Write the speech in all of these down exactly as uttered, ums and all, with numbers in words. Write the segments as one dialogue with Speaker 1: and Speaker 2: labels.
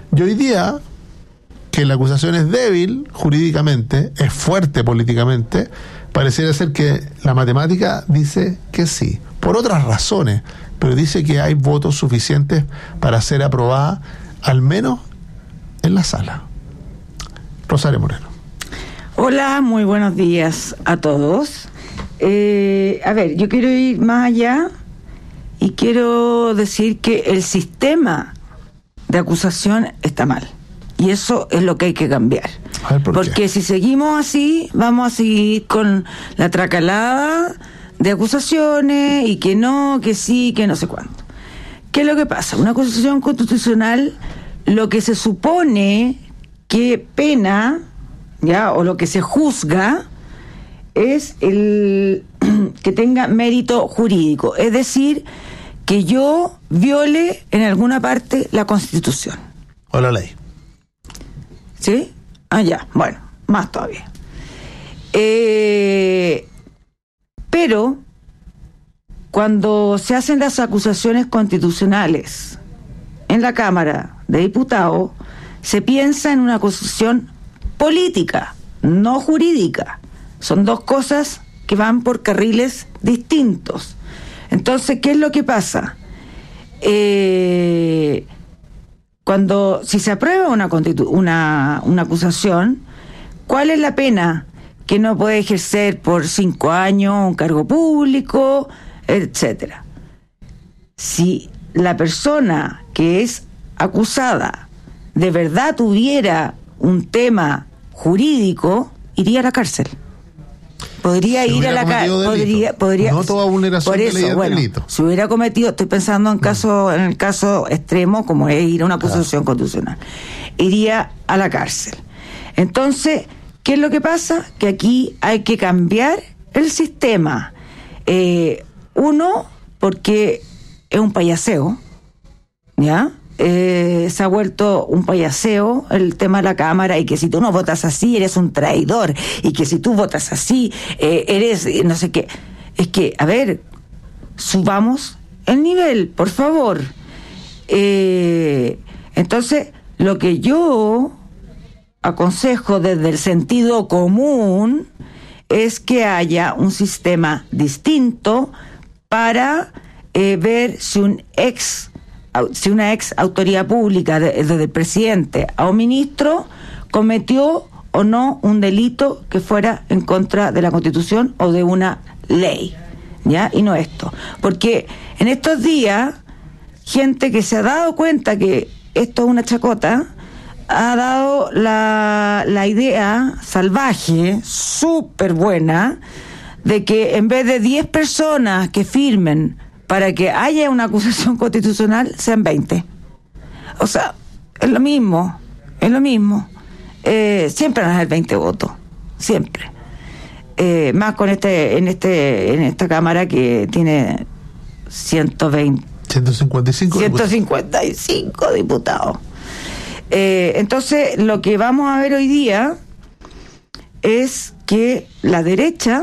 Speaker 1: Y hoy día, que la acusación es débil jurídicamente, es fuerte políticamente, pareciera ser que la matemática dice que sí, por otras razones, pero dice que hay votos suficientes para ser aprobada, al menos en la sala. Rosario Moreno.
Speaker 2: Hola, muy buenos días a todos. Eh, a ver, yo quiero ir más allá y quiero decir que el sistema de acusación está mal. Y eso es lo que hay que cambiar.
Speaker 1: A ver, ¿por
Speaker 2: Porque
Speaker 1: qué?
Speaker 2: si seguimos así, vamos a seguir con la tracalada de acusaciones y que no, que sí, que no sé cuánto. ¿Qué es lo que pasa? Una acusación constitucional, lo que se supone que pena, ya, o lo que se juzga, es el que tenga mérito jurídico. Es decir, que yo viole en alguna parte la Constitución.
Speaker 1: O la ley.
Speaker 2: ¿Sí? Ah, ya, bueno, más todavía. Eh, pero, cuando se hacen las acusaciones constitucionales en la Cámara de Diputados, se piensa en una acusación política, no jurídica. Son dos cosas que van por carriles distintos. Entonces, ¿qué es lo que pasa? Eh... Cuando, si se aprueba una, constitu- una, una acusación, ¿cuál es la pena? Que no puede ejercer por cinco años un cargo público, etcétera. Si la persona que es acusada de verdad tuviera un tema jurídico, iría a la cárcel. Podría
Speaker 1: Si
Speaker 2: ir a la cárcel. Podría, podría,
Speaker 1: no toda vulneración
Speaker 2: por eso,
Speaker 1: de ley es
Speaker 2: bueno,
Speaker 1: delito.
Speaker 2: Si hubiera cometido, estoy pensando en caso, en el caso extremo, como es ir a una acusación claro. constitucional, iría a la cárcel. Entonces, ¿qué es lo que pasa? Que aquí hay que cambiar el sistema. Eh, uno, porque es un payaseo, ¿ya? Eh, se ha vuelto un payaseo el tema de la Cámara, y que si tú no votas así eres un traidor, y que si tú votas así eh, eres no sé qué. Es que, a ver, subamos el nivel, por favor. Eh, entonces, lo que yo aconsejo desde el sentido común es que haya un sistema distinto para eh, ver si un ex si una ex autoridad pública, desde de, el presidente a un ministro, cometió o no un delito que fuera en contra de la Constitución o de una ley, ¿ya? Y no esto. Porque en estos días, gente que se ha dado cuenta que esto es una chacota, ha dado la, la idea salvaje, súper buena, de que en vez de diez personas que firmen para que haya una acusación constitucional, sean veinte. O sea, es lo mismo, es lo mismo. Eh, siempre van a ser veinte votos, siempre. Eh, más con este, en este, en esta Cámara que tiene ciento veinte,
Speaker 1: ciento cincuenta y cinco
Speaker 2: ciento cincuenta y cinco diputados. Eh, entonces, lo que vamos a ver hoy día es que la derecha,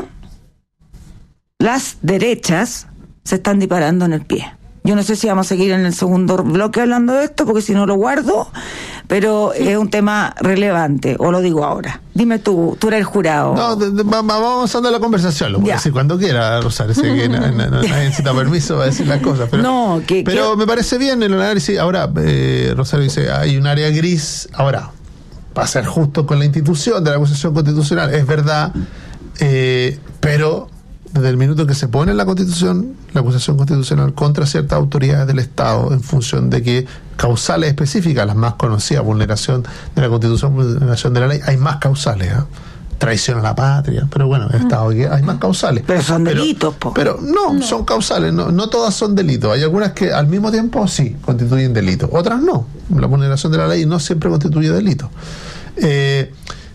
Speaker 2: las derechas, se están disparando en el pie. Yo no sé si vamos a seguir en el segundo bloque hablando de esto, porque si no lo guardo, pero es un tema relevante, o lo digo ahora. Dime tú, tú eres el jurado.
Speaker 1: No, de, de, vamos avanzando la conversación, lo puedo decir cuando quiera, Rosario, sé que no, no, no, nadie necesita permiso para decir las cosas, pero,
Speaker 2: no, que,
Speaker 1: pero
Speaker 2: que...
Speaker 1: me parece bien el análisis. Ahora, eh, Rosario dice, hay un área gris. Ahora, para ser justo con la institución de la acusación constitucional, es verdad, eh, pero desde el minuto en que se pone en la Constitución la acusación constitucional contra ciertas autoridades del Estado en función de que causales específicas, las más conocidas, vulneración de la Constitución, vulneración de la ley, hay más causales, ¿eh? Traición a la patria, pero bueno, el Estado hay más causales.
Speaker 2: Pero son
Speaker 1: pero,
Speaker 2: delitos, po.
Speaker 1: Pero no, no, son causales, no, no todas son delitos. Hay algunas que al mismo tiempo sí constituyen delitos, otras no. La vulneración de la ley no siempre constituye delito. Eh,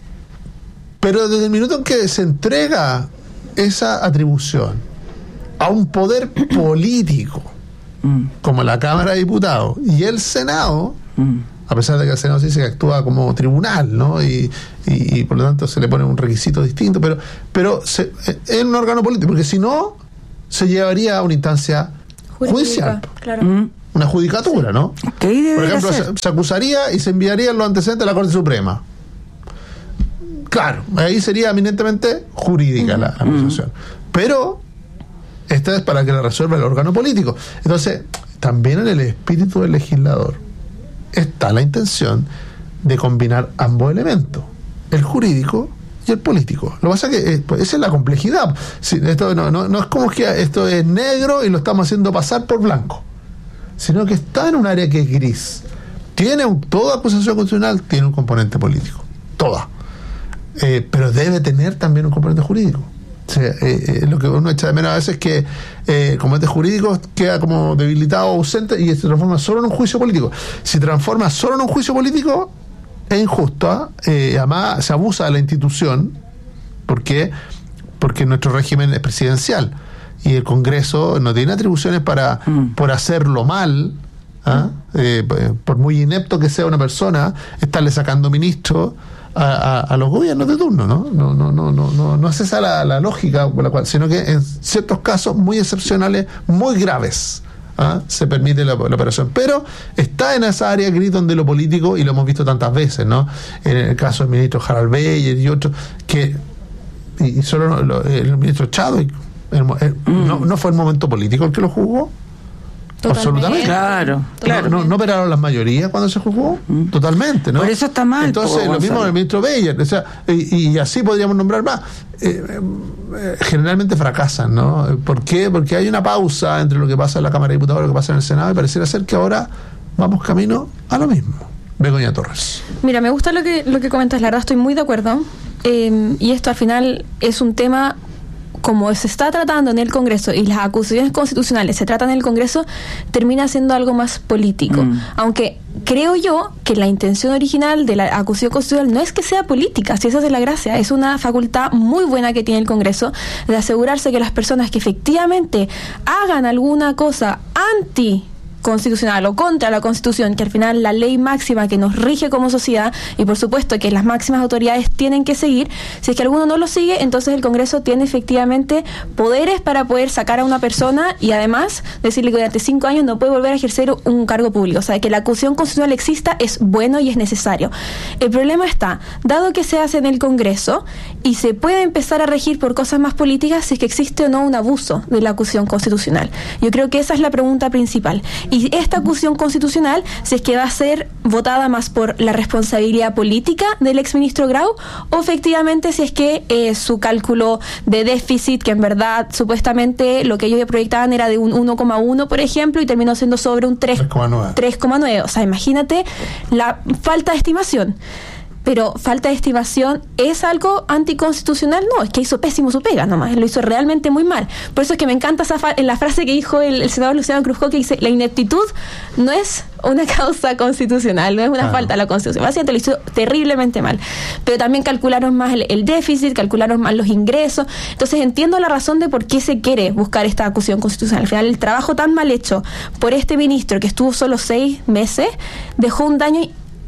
Speaker 1: pero desde el minuto en que se entrega esa atribución a un poder político mm. como la Cámara de Diputados y el Senado, mm. a pesar de que el Senado se dice que actúa como tribunal, ¿no? Y, y, y por lo tanto se le pone un requisito distinto, pero, pero se, es un órgano político, porque si no se llevaría a una instancia
Speaker 3: jurídica,
Speaker 1: judicial.
Speaker 3: Claro.
Speaker 2: Mm.
Speaker 1: una judicatura, ¿no?
Speaker 2: ¿Qué
Speaker 1: Por ejemplo,
Speaker 2: ser?
Speaker 1: se, se acusaría y se enviarían los antecedentes a la Corte Suprema. Claro, ahí sería eminentemente jurídica la, la acusación. Pero esta es para que la resuelva el órgano político. Entonces, también en el espíritu del legislador está la intención de combinar ambos elementos, el jurídico y el político. Lo que pasa es que eh, esa es la complejidad. Sí, esto no, no, no es como que esto es negro y lo estamos haciendo pasar por blanco, sino que está en un área que es gris. Tiene un, toda acusación constitucional tiene un componente político, toda, eh, pero debe tener también un componente jurídico. O sea, eh, eh, lo que uno echa de menos a veces es que eh, el componente jurídico queda como debilitado o ausente y se transforma solo en un juicio político. Si transforma solo en un juicio político, es injusto, ¿eh? Además se abusa de la institución. ¿Por qué? Porque nuestro régimen es presidencial y el Congreso no tiene atribuciones para mm. por hacerlo mal, ¿ah? eh, por muy inepto que sea una persona, estarle sacando ministros a, a, a los gobiernos de turno, ¿no? No, no, no, no, no, no es esa la, la lógica por la cual, sino que en ciertos casos muy excepcionales, muy graves, ¿ah? se permite la, la operación, pero está en esa área gris donde lo político, y lo hemos visto tantas veces, ¿no? En el caso del ministro Harald Beyer y otros, que y, y solo lo, el ministro Chadwick, el, el, mm. no, no fue el momento político el que lo juzgó. Totalmente. Absolutamente.
Speaker 2: Claro, claro.
Speaker 1: No, no, no operaron las mayorías cuando se juzgó. Mm. Totalmente, ¿no?
Speaker 2: Por eso está mal.
Speaker 1: Entonces, lo mismo con el ministro Beyer. O sea, y, y así podríamos nombrar más. Eh, eh, generalmente fracasan, ¿no? ¿Por qué? Porque hay una pausa entre lo que pasa en la Cámara de Diputados y lo que pasa en el Senado, y pareciera ser que ahora vamos camino a lo mismo. Begoña Torres.
Speaker 3: Mira, me gusta lo que, lo que comentas, la verdad estoy muy de acuerdo. Eh, y esto al final es un tema, como se está tratando en el Congreso y las acusaciones constitucionales se tratan en el Congreso, termina siendo algo más político. Mm. Aunque creo yo que la intención original de la acusación constitucional no es que sea política, si esa es la gracia, es una facultad muy buena que tiene el Congreso de asegurarse que las personas que efectivamente hagan alguna cosa anti constitucional o contra la Constitución, que al final la ley máxima que nos rige como sociedad, y por supuesto que las máximas autoridades tienen que seguir, si es que alguno no lo sigue, entonces el Congreso tiene efectivamente poderes para poder sacar a una persona y además decirle que durante cinco años no puede volver a ejercer un cargo público. O sea, que la acusación constitucional exista es bueno y es necesario. El problema está, dado que se hace en el Congreso y se puede empezar a regir por cosas más políticas, si es que existe o no un abuso de la acusación constitucional. Yo creo que esa es la pregunta principal. Y esta acusación constitucional, si es que va a ser votada más por la responsabilidad política del exministro Grau, o efectivamente si es que eh, su cálculo de déficit, que en verdad supuestamente lo que ellos proyectaban era de un uno coma uno, por ejemplo, y terminó siendo sobre un tres coma nueve. O sea, imagínate la falta de estimación. Pero falta de estimación, ¿es algo anticonstitucional? No, es que hizo pésimo su pega nomás, lo hizo realmente muy mal. Por eso es que me encanta esa fa- la frase que dijo el, el senador Luciano Cruzco, que dice, la ineptitud no es una causa constitucional, no es una claro. falta a la Constitución. Básicamente lo hizo terriblemente mal. Pero también calcularon más el, el déficit, calcularon más los ingresos. Entonces entiendo la razón de por qué se quiere buscar esta acusación constitucional. Al final, el trabajo tan mal hecho por este ministro, que estuvo solo seis meses, dejó un daño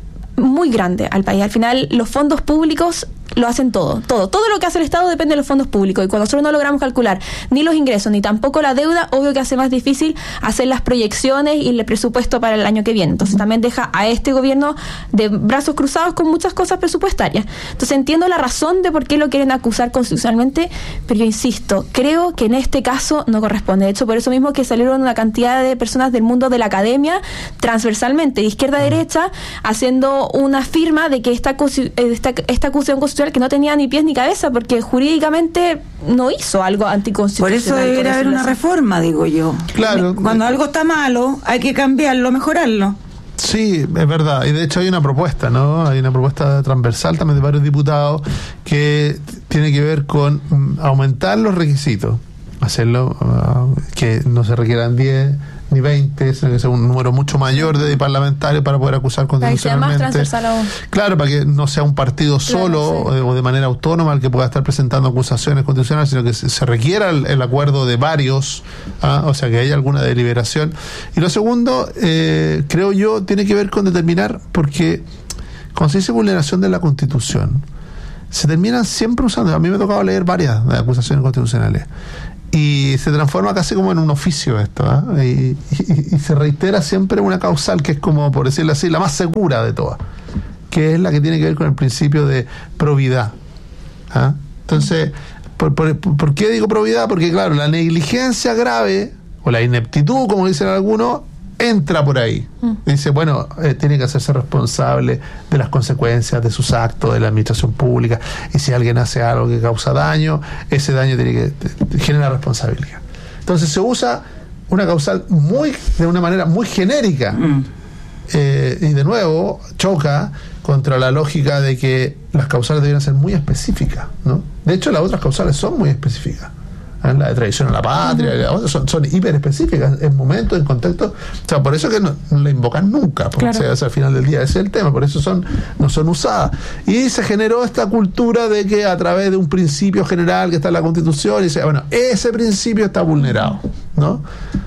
Speaker 3: muy grande al país. Al final, los fondos públicos lo hacen todo, todo. Todo lo que hace el Estado depende de los fondos públicos, y cuando nosotros no logramos calcular ni los ingresos ni tampoco la deuda, obvio que hace más difícil hacer las proyecciones y el presupuesto para el año que viene. Entonces también deja a este gobierno de brazos cruzados con muchas cosas presupuestarias. Entonces entiendo la razón de por qué lo quieren acusar constitucionalmente, pero yo insisto, creo que en este caso no corresponde. De hecho, por eso mismo que salieron una cantidad de personas del mundo de la academia, transversalmente, de izquierda a derecha, haciendo una firma de que esta, esta, esta acusación constitucional que no tenía ni pies ni cabeza, porque jurídicamente no hizo algo anticonstitucional.
Speaker 2: Por eso debería haber una reforma, digo yo.
Speaker 1: Claro.
Speaker 2: Cuando algo está malo, hay que cambiarlo, mejorarlo.
Speaker 1: Sí, es verdad. Y de hecho hay una propuesta, ¿no? Hay una propuesta transversal también de varios diputados que tiene que ver con aumentar los requisitos. Hacerlo, uh, que no se requieran diez ni veinte, sino que sea un número mucho mayor de parlamentarios para poder acusar constitucionalmente. Claro, para que no sea un partido solo, claro, sí, o de manera autónoma el que pueda estar presentando acusaciones constitucionales, sino que se, se requiera el, el acuerdo de varios, ¿ah? O sea, que haya alguna deliberación. Y lo segundo, eh, creo yo, tiene que ver con determinar, porque cuando se dice vulneración de la Constitución, se terminan siempre usando, a mí me ha tocado leer varias acusaciones constitucionales, y se transforma casi como en un oficio esto, ¿eh? y, y, y se reitera siempre una causal que es como, por decirlo así, la más segura de todas, que es la que tiene que ver con el principio de probidad. ¿eh? Entonces, ¿por, por, ¿por qué digo probidad? Porque claro, la negligencia grave o la ineptitud, como dicen algunos, entra por ahí. Mm. Dice, bueno, eh, tiene que hacerse responsable de las consecuencias de sus actos, de la administración pública, y si alguien hace algo que causa daño, ese daño tiene que te, genera responsabilidad. Entonces se usa una causal muy de una manera muy genérica, mm. eh, y de nuevo choca contra la lógica de que las causales debieran ser muy específicas, ¿no? De hecho, las otras causales son muy específicas. La de traición a la patria, uh-huh. son, son hiper específicas en momentos, en contextos. O sea, por eso que no, no la invocan nunca, porque claro. o sea, al final del día ese es el tema, por eso son no son usadas. Y se generó esta cultura de que a través de un principio general que está en la Constitución, y dice, bueno, ese principio está vulnerado, ¿no?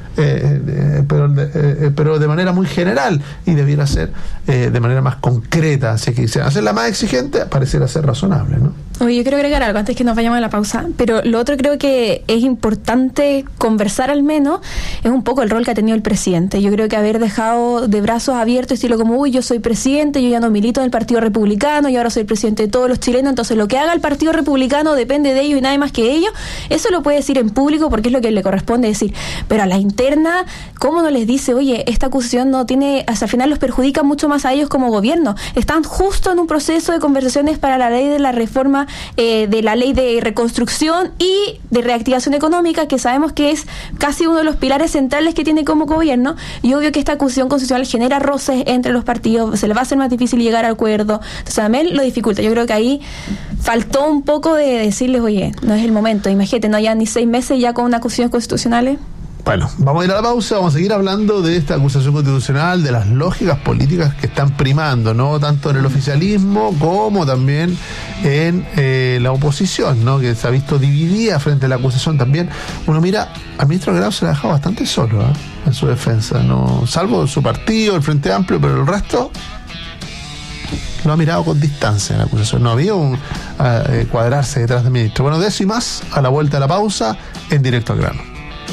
Speaker 1: Eh, eh, pero, de, eh, pero de manera muy general, y debiera ser eh, de manera más concreta. Así que si hacerla más exigente, pareciera ser razonable, ¿no?
Speaker 3: Oye, yo quiero agregar algo antes que nos vayamos a la pausa, pero lo otro creo que es importante conversar al menos, es un poco el rol que ha tenido el presidente. Yo creo que haber dejado de brazos abiertos, estilo como, uy, yo soy presidente, yo ya no milito en el Partido Republicano, y ahora soy el presidente de todos los chilenos, entonces lo que haga el Partido Republicano depende de ellos y nadie más que ellos, eso lo puede decir en público porque es lo que le corresponde decir, pero a la interna, ¿cómo no les dice, oye, esta acusación no tiene, hasta el final los perjudica mucho más a ellos como gobierno? Están justo en un proceso de conversaciones para la ley de la reforma Eh, de la ley de reconstrucción y de reactivación económica, que sabemos que es casi uno de los pilares centrales que tiene como gobierno, y obvio que esta acusación constitucional genera roces entre los partidos, se les va a hacer más difícil llegar a acuerdo, entonces también lo dificulta. Yo creo que ahí faltó un poco de decirles, oye, no es el momento, imagínate, no ya ni seis meses ya con una acusación constitucional.
Speaker 1: Bueno, vamos a ir a la pausa, vamos a seguir hablando de esta acusación constitucional, de las lógicas políticas que están primando, ¿no? Tanto en el oficialismo como también en eh, la oposición, ¿no? Que se ha visto dividida frente a la acusación también. Uno mira, al ministro Grau se la ha dejado bastante solo, ¿eh? En su defensa, ¿no? Salvo su partido, el Frente Amplio, pero el resto lo ha mirado con distancia en la acusación. No había un eh, cuadrarse detrás del ministro. Bueno, de eso y más a la vuelta de la pausa en Directo al Grano.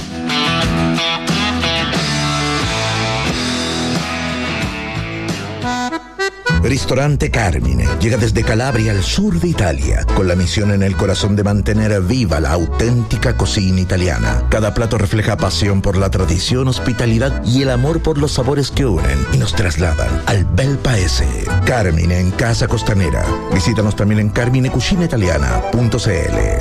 Speaker 4: Ristorante Carmine llega desde Calabria al sur de Italia, con la misión en el corazón de mantener viva la auténtica cocina italiana. Cada plato refleja pasión por la tradición, hospitalidad y el amor por los sabores que unen y nos trasladan al bel paese. Carmine en Casa Costanera. Visítanos también en carmine cucina italiana punto c l.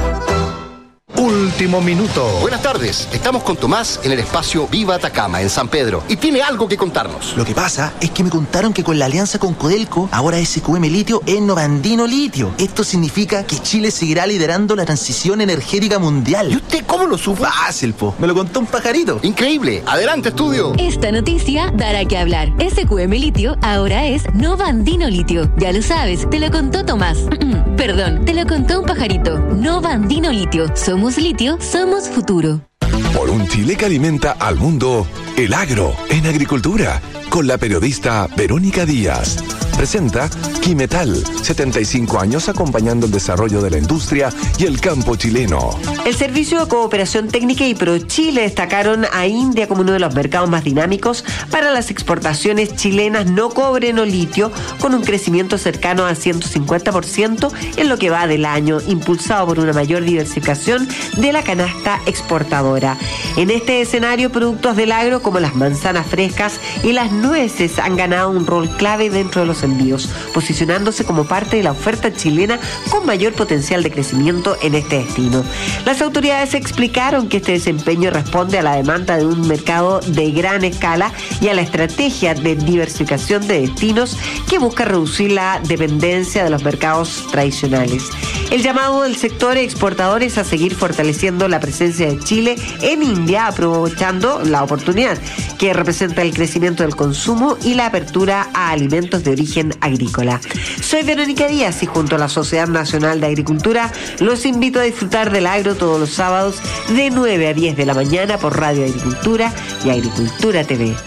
Speaker 5: Último minuto.
Speaker 6: Buenas tardes, estamos con Tomás en el espacio Viva Atacama, en San Pedro, y tiene algo que contarnos.
Speaker 7: Lo que pasa es que me contaron que con la alianza con Codelco, ahora S Q M Litio es Novandino Litio. Esto significa que Chile seguirá liderando la transición energética mundial.
Speaker 6: ¿Y usted cómo lo supo?
Speaker 7: Fácil, po. Me lo contó un pajarito.
Speaker 6: Increíble. Adelante, estudio.
Speaker 8: Esta noticia dará que hablar. S Q M Litio ahora es Novandino Litio. Ya lo sabes, te lo contó Tomás. Perdón, te lo contó un pajarito. Novandino Litio. Somos litio, somos futuro.
Speaker 9: Por un Chile que alimenta al mundo, el agro en agricultura, con la periodista Verónica Díaz. Presenta Quimetal, setenta y cinco años acompañando el desarrollo de la industria y el campo chileno.
Speaker 10: El Servicio de Cooperación Técnica y ProChile destacaron a India como uno de los mercados más dinámicos para las exportaciones chilenas no cobre no litio, con un crecimiento cercano al ciento cincuenta por ciento en lo que va del año, impulsado por una mayor diversificación de la canasta exportadora. En este escenario, productos del agro como las manzanas frescas y las nueces han ganado un rol clave dentro de los envíos, posicionándose como parte de la oferta chilena con mayor potencial de crecimiento en este destino. Las autoridades explicaron que este desempeño responde a la demanda de un mercado de gran escala y a la estrategia de diversificación de destinos que busca reducir la dependencia de los mercados tradicionales. El llamado del sector exportador es a seguir fortaleciendo la presencia de Chile en India, aprovechando la oportunidad que representa el crecimiento del consumo y la apertura a alimentos de origen agrícola. Soy Verónica Díaz y junto a la Sociedad Nacional de Agricultura los invito a disfrutar del agro todos los sábados de nueve a diez de la mañana por Radio Agricultura y Agricultura T V.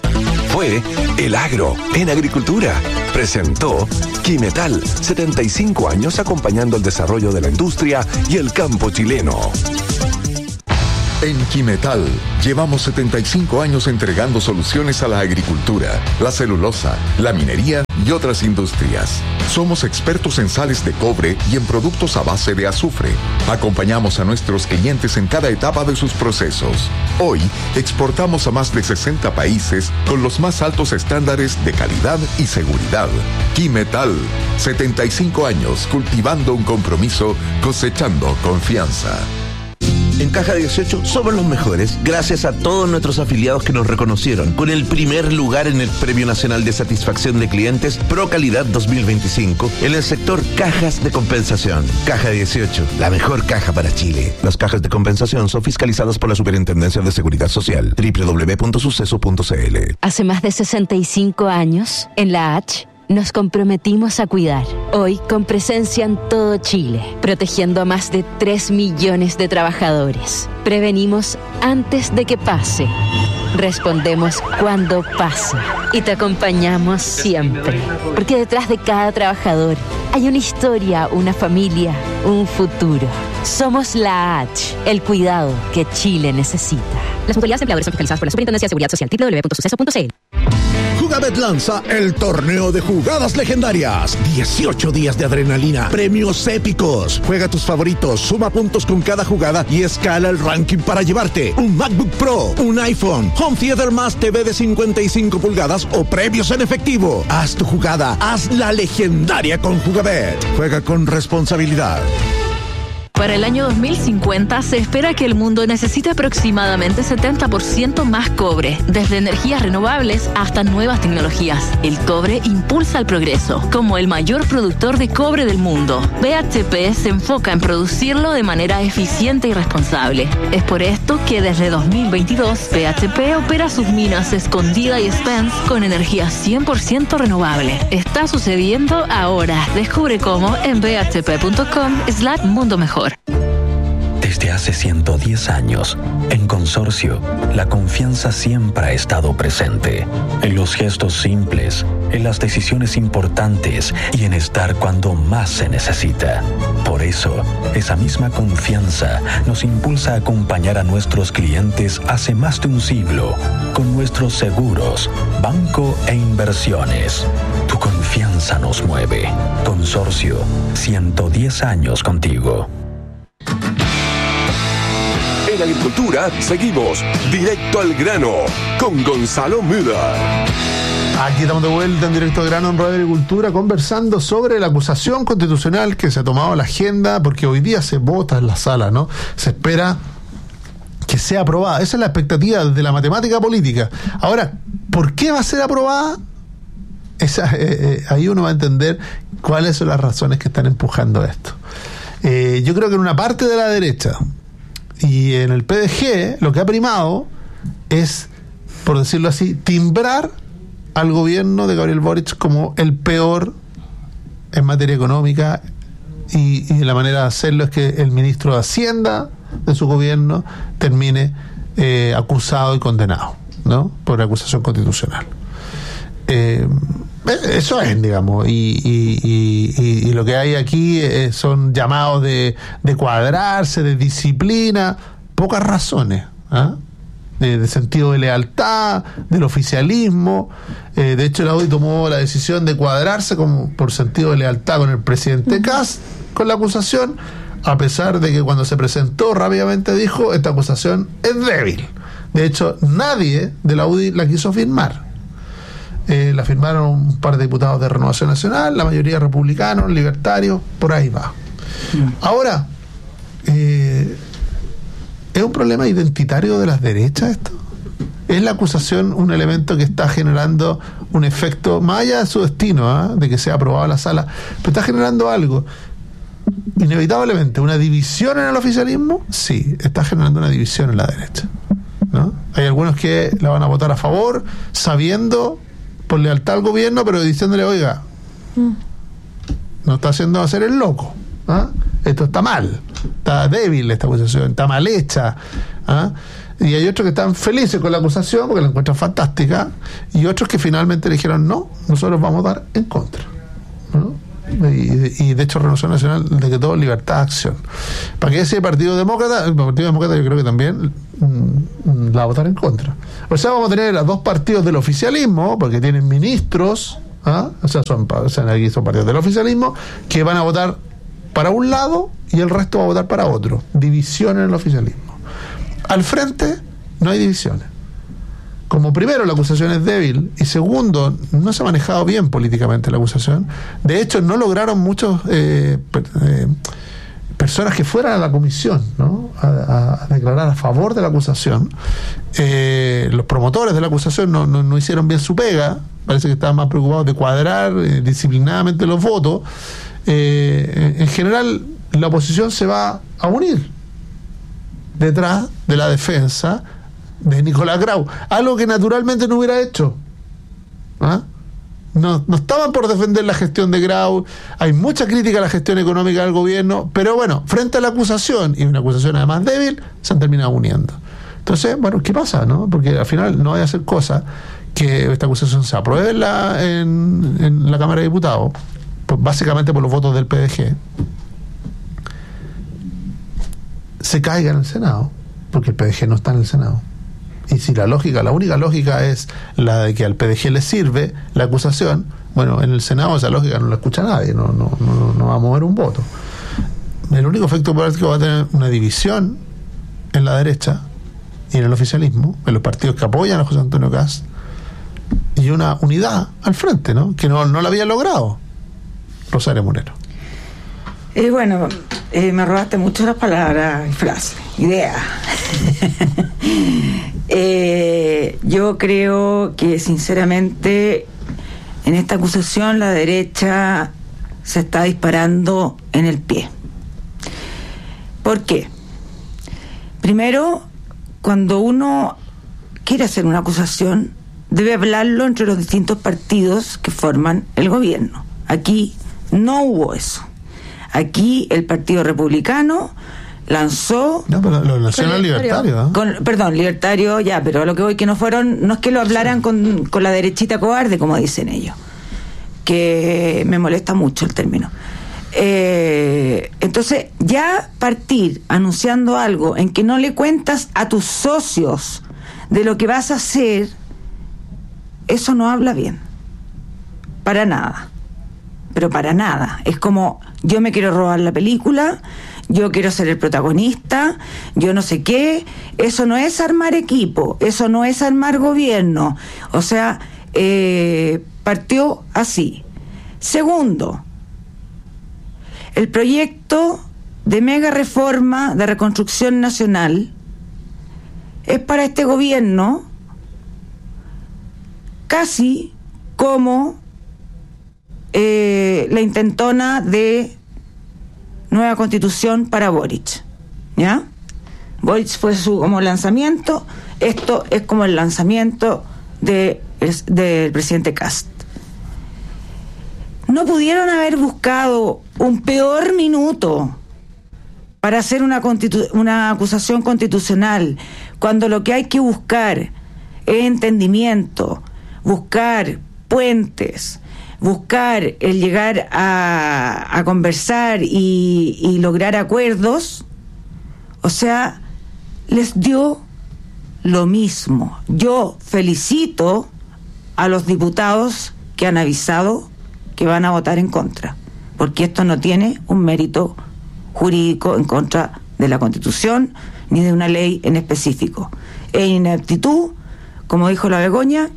Speaker 9: Fue El Agro en Agricultura. Presentó Quimetal, setenta y cinco años acompañando el desarrollo de la industria y el campo chileno. En Quimetal llevamos setenta y cinco años entregando soluciones a la agricultura, la celulosa, la minería y otras industrias. Somos expertos en sales de cobre y en productos a base de azufre. Acompañamos a nuestros clientes en cada etapa de sus procesos. Hoy exportamos a más de sesenta países con los más altos estándares de calidad y seguridad. Quimetal, setenta y cinco años cultivando un compromiso, cosechando confianza.
Speaker 4: En Caja dieciocho somos los mejores gracias a todos nuestros afiliados que nos reconocieron con el primer lugar en el Premio Nacional de Satisfacción de Clientes Pro Calidad dos mil veinticinco en el sector cajas de compensación. Caja dieciocho, la mejor caja para Chile. Las cajas de compensación son fiscalizadas por la Superintendencia de Seguridad Social. doble u doble u doble u punto suceso punto c l.
Speaker 11: Hace más de sesenta y cinco años, en la H, nos comprometimos a cuidar, hoy con presencia en todo Chile, protegiendo a más de tres millones de trabajadores. Prevenimos antes de que pase, respondemos cuando pase y te acompañamos siempre, porque detrás de cada trabajador hay una historia, una familia, un futuro. Somos la H, el cuidado que Chile necesita. Las autoridades empleadoras son fiscalizadas por la Superintendencia de Seguridad Social. doble u doble u doble u punto suceso punto c l.
Speaker 12: Jugabet lanza el torneo de jugadas legendarias. dieciocho días de adrenalina, premios épicos. Juega tus favoritos, suma puntos con cada jugada y escala el ranking para llevarte un MacBook Pro, un iPhone, Home Theater más T V de cincuenta y cinco pulgadas o premios en efectivo. Haz tu jugada, haz la legendaria con Jugabet. Juega con responsabilidad.
Speaker 13: Para el año dos mil cincuenta se espera que el mundo necesite aproximadamente setenta por ciento más cobre, desde energías renovables hasta nuevas tecnologías. El cobre impulsa el progreso. Como el mayor productor de cobre del mundo, B H P se enfoca en producirlo de manera eficiente y responsable. Es por esto que desde dos mil veintidós B H P opera sus minas Escondida y Spence con energía cien por ciento renovable. Está sucediendo ahora. Descubre cómo en b h p punto com slash mundo mejor.
Speaker 14: Desde hace ciento diez años, en Consorcio, la confianza siempre ha estado presente. En los gestos simples, en las decisiones importantes y en estar cuando más se necesita. Por eso, esa misma confianza nos impulsa a acompañar a nuestros clientes hace más de un siglo con nuestros seguros, banco e inversiones. Tu confianza nos mueve. Consorcio, ciento diez años contigo.
Speaker 9: En Agricultura seguimos directo al grano con Gonzalo Müller.
Speaker 1: Aquí estamos de vuelta en Directo al Grano en Radio Agricultura conversando sobre la acusación constitucional que se ha tomado a la agenda porque hoy día se vota en la sala, ¿no? Se espera que sea aprobada. Esa es la expectativa de la matemática política. Ahora, ¿por qué va a ser aprobada? Esa, eh, eh, ahí uno va a entender cuáles son las razones que están empujando esto. Eh, yo creo que en una parte de la derecha y en el P D G lo que ha primado es, por decirlo así, timbrar al gobierno de Gabriel Boric como el peor en materia económica y, y la manera de hacerlo es que el ministro de Hacienda de su gobierno termine eh, acusado y condenado, ¿no? Por acusación constitucional. Eh, eso es, digamos, y, y, y, y lo que hay aquí eh, son llamados de, de cuadrarse, de disciplina, pocas razones, ¿ah? de, de sentido de lealtad, del oficialismo. Eh, de hecho, el Audi tomó la decisión de cuadrarse como por sentido de lealtad con el presidente Kast con la acusación, a pesar de que cuando se presentó rápidamente dijo, esta acusación es débil. De hecho, nadie de la U D I la quiso firmar. Eh, la firmaron un par de diputados de Renovación Nacional, la mayoría republicanos, libertarios, por ahí va. Mm. Ahora, eh, ¿es un problema identitario de las derechas esto? ¿Es la acusación un elemento que está generando un efecto, más allá de su destino, ¿eh? de que sea aprobada la sala, pero está generando algo? Inevitablemente, ¿una división en el oficialismo? Sí, está generando una división en la derecha, ¿no? Hay algunos que la van a votar a favor, sabiendo, por lealtad al gobierno, pero diciéndole, oiga, mm. no está haciendo hacer el loco, ¿ah? Esto está mal, está débil esta acusación, está mal hecha, ¿ah? Y hay otros que están felices con la acusación porque la encuentran fantástica, y otros que finalmente dijeron, no, nosotros vamos a votar en contra, ¿no? y, y de hecho Renovación Nacional decretó libertad de acción. Para que ese Partido Demócrata, el Partido Demócrata yo creo que también mm, la va a votar en contra. O sea, vamos a tener a dos partidos del oficialismo, porque tienen ministros, ¿ah? o sea, son, o sea, aquí son partidos del oficialismo, que van a votar para un lado y el resto va a votar para otro. División en el oficialismo. Al frente no hay divisiones. Como primero la acusación es débil y segundo no se ha manejado bien políticamente la acusación, de hecho no lograron muchos eh, per, eh, personas que fueran a la comisión, ¿no? a, a declarar a favor de la acusación. Eh, los promotores de la acusación no, no, no hicieron bien su pega, parece que estaban más preocupados de cuadrar eh, disciplinadamente los votos. Eh, en general la oposición se va a unir detrás de la defensa de Nicolás Grau, algo que naturalmente no hubiera hecho. ¿Ah? No, no estaban por defender la gestión de Grau, hay mucha crítica a la gestión económica del gobierno, pero bueno, frente a la acusación, y una acusación además débil, se han terminado uniendo. Entonces, bueno, ¿qué pasa? ¿no? Porque al final no hay a hacer cosa que esta acusación se apruebe en la, en, en la Cámara de Diputados, pues básicamente por los votos del P D G, se caiga en el Senado, porque el P D G no está en el Senado. Y si la lógica, la única lógica es la de que al P D G le sirve la acusación, bueno, en el Senado esa lógica no la escucha nadie, no, no, no, no va a mover un voto. El único efecto práctico va a tener una división en la derecha y en el oficialismo, en los partidos que apoyan a José Antonio Kast, y una unidad al frente, ¿no? Que no, no la había logrado Rosario Moreno.
Speaker 2: Y bueno, eh, me robaste mucho las palabras y frases, ideas. eh, yo creo que sinceramente en esta acusación la derecha se está disparando en el pie. ¿Por qué? Primero, cuando uno quiere hacer una acusación, debe hablarlo entre los distintos partidos que forman el gobierno. Aquí no hubo eso. Aquí el Partido Republicano lanzó...
Speaker 1: No, pero lo nacional libertario. ¿eh?
Speaker 2: Con, perdón, libertario, ya, pero a lo que voy que no fueron... No es que lo hablaran sí. con, con la derechita cobarde, como dicen ellos. Que me molesta mucho el término. Eh, entonces, ya partir anunciando algo en que no le cuentas a tus socios de lo que vas a hacer, eso no habla bien. Para nada. Pero para nada. Es como, yo me quiero robar la película, yo quiero ser el protagonista, yo no sé qué. Eso no es armar equipo, eso no es armar gobierno. O sea, eh, partió así. Segundo, el proyecto de mega reforma de reconstrucción nacional es para este gobierno casi como Eh, la intentona de nueva constitución para Boric, ¿ya? Boric fue su como lanzamiento, esto es como el lanzamiento de, del presidente Kast. No pudieron haber buscado un peor minuto para hacer una, constitu- una acusación constitucional, cuando lo que hay que buscar es entendimiento, buscar puentes, buscar el llegar a, a conversar y, y lograr acuerdos. O sea, les dio lo mismo. Yo felicito a los diputados que han avisado que van a votar en contra, porque esto no tiene un mérito jurídico en contra de la Constitución ni de una ley en específico. Es ineptitud, como dijo la Begoña,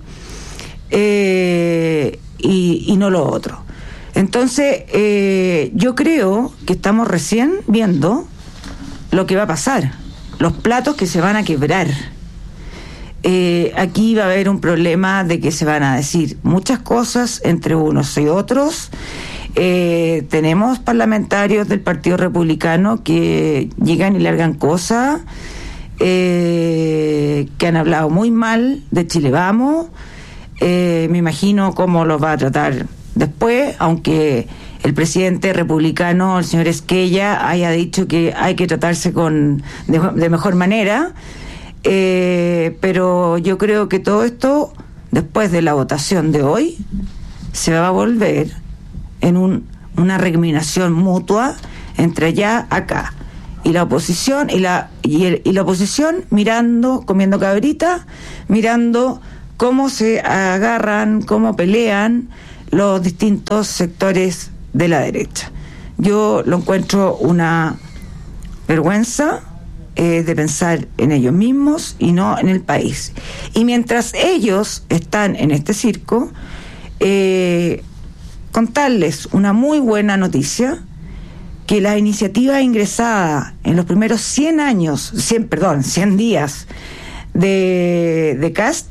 Speaker 2: eh, y, y no lo otro. Entonces, eh, yo creo que estamos recién viendo lo que va a pasar, los platos que se van a quebrar. Eh, aquí va a haber un problema de que se van a decir muchas cosas entre unos y otros. Eh, tenemos parlamentarios del Partido Republicano que llegan y largan cosas, eh, que han hablado muy mal de Chile Vamos. Eh, me imagino cómo los va a tratar después, aunque el presidente republicano, el señor Esquella, haya dicho que hay que tratarse con de, de mejor manera. Eh, pero yo creo que todo esto, después de la votación de hoy, se va a volver en un una recriminación mutua entre allá acá. Y la oposición, y la, y, el, y la oposición mirando, comiendo cabrita, mirando cómo se agarran, cómo pelean los distintos sectores de la derecha. Yo lo encuentro una vergüenza eh, de pensar en ellos mismos y no en el país. Y mientras ellos están en este circo, eh, contarles una muy buena noticia, que la iniciativa ingresada en los primeros cien años, cien, perdón, cien días de, de Kast,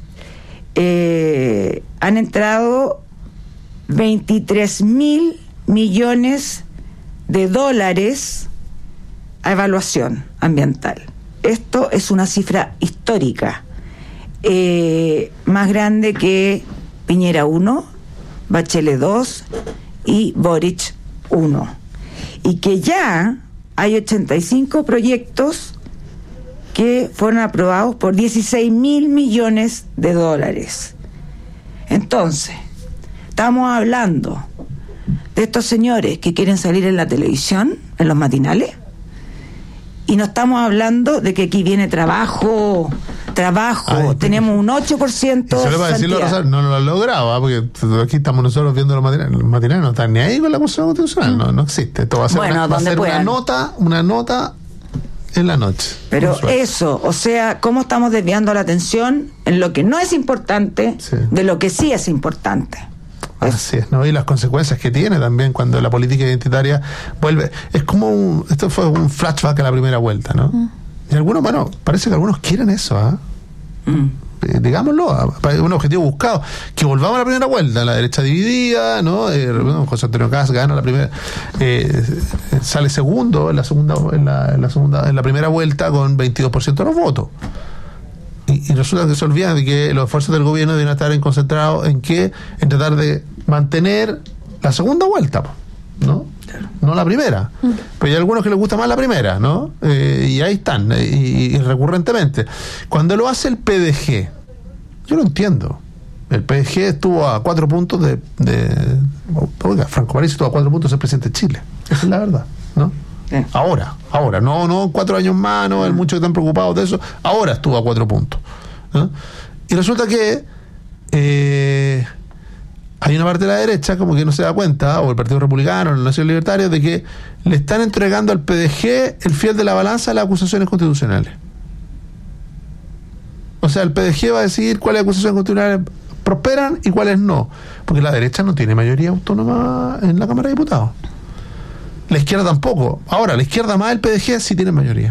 Speaker 2: eh, han entrado veintitrés mil millones de dólares a evaluación ambiental. Esto es una cifra histórica, eh, más grande que Piñera uno, Bachelet dos y Boric uno. Y que ya hay ochenta y cinco proyectos que fueron aprobados por dieciséis mil millones de dólares. Entonces, estamos hablando de estos señores que quieren salir en la televisión, en los matinales, y no estamos hablando de que aquí viene trabajo, trabajo, Ay, tenemos un ocho por ciento.
Speaker 1: Solo para decirlo, Rosario, no lo han logrado, ¿eh? Porque aquí estamos nosotros viendo los matinales, los matinales no están ni ahí con la Constitución Constitucional, mm. no, no existe. Esto va a ser, bueno, una, va a ser una nota, una nota en la noche.
Speaker 2: Pero eso, o sea, cómo estamos desviando la atención en lo que no es importante, sí, de lo que sí es importante.
Speaker 1: Así es, ¿no? Y las consecuencias que tiene también cuando la política identitaria vuelve. Es como un, esto fue un flashback a la primera vuelta, ¿no? Mm. Y algunos, bueno, parece que algunos quieren eso, ¿ah? ¿eh? Mm. Eh, digámoslo, un objetivo buscado, que volvamos a la primera vuelta, la derecha dividida, ¿no? Eh, José Antonio Kast gana la primera, eh, sale segundo en la segunda, en la, en la segunda, en la primera vuelta con veintidós por ciento de los votos. Y, y resulta que se olvidan de que los esfuerzos del gobierno deben estar concentrados en qué, en tratar de mantener la segunda vuelta, ¿no? No la primera. Mm. Pero hay algunos que les gusta más la primera, ¿no? Eh, y ahí están, y, y recurrentemente. Cuando lo hace el P D G, yo lo entiendo. El P D G estuvo a cuatro puntos de, de oiga, Franco Parisi estuvo a cuatro puntos de ser presidente de Chile. Esa es la verdad, ¿no? Sí. Ahora, ahora, no, no cuatro años más, no hay muchos que están preocupados de eso. Ahora estuvo a cuatro puntos, ¿no? Y resulta que eh, hay una parte de la derecha como que no se da cuenta, o el Partido Republicano, o el Nacional Libertario, de que le están entregando al P D G el fiel de la balanza de las acusaciones constitucionales. O sea, el P D G va a decidir cuáles acusaciones constitucionales prosperan y cuáles no, porque la derecha no tiene mayoría autónoma en la Cámara de Diputados. La izquierda tampoco. Ahora, la izquierda más el P D G sí tiene mayoría.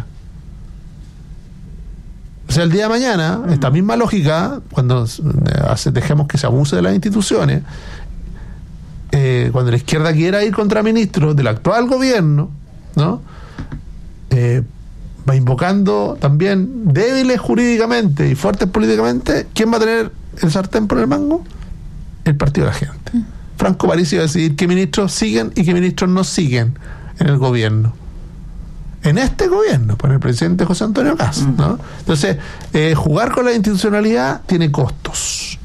Speaker 1: O sea, el día de mañana, mm. esta misma lógica, cuando hace, dejemos que se abuse de las instituciones, eh, cuando la izquierda quiera ir contra ministros del actual gobierno, ¿no? Eh, va invocando también débiles jurídicamente y fuertes políticamente. ¿Quién va a tener el sartén por el mango? El Partido de la Gente. Mm. Franco Parisi va a decidir qué ministros siguen y qué ministros no siguen en el gobierno. En este gobierno, por el presidente José Antonio Kast, ¿no? Entonces, eh, jugar con la institucionalidad tiene costos.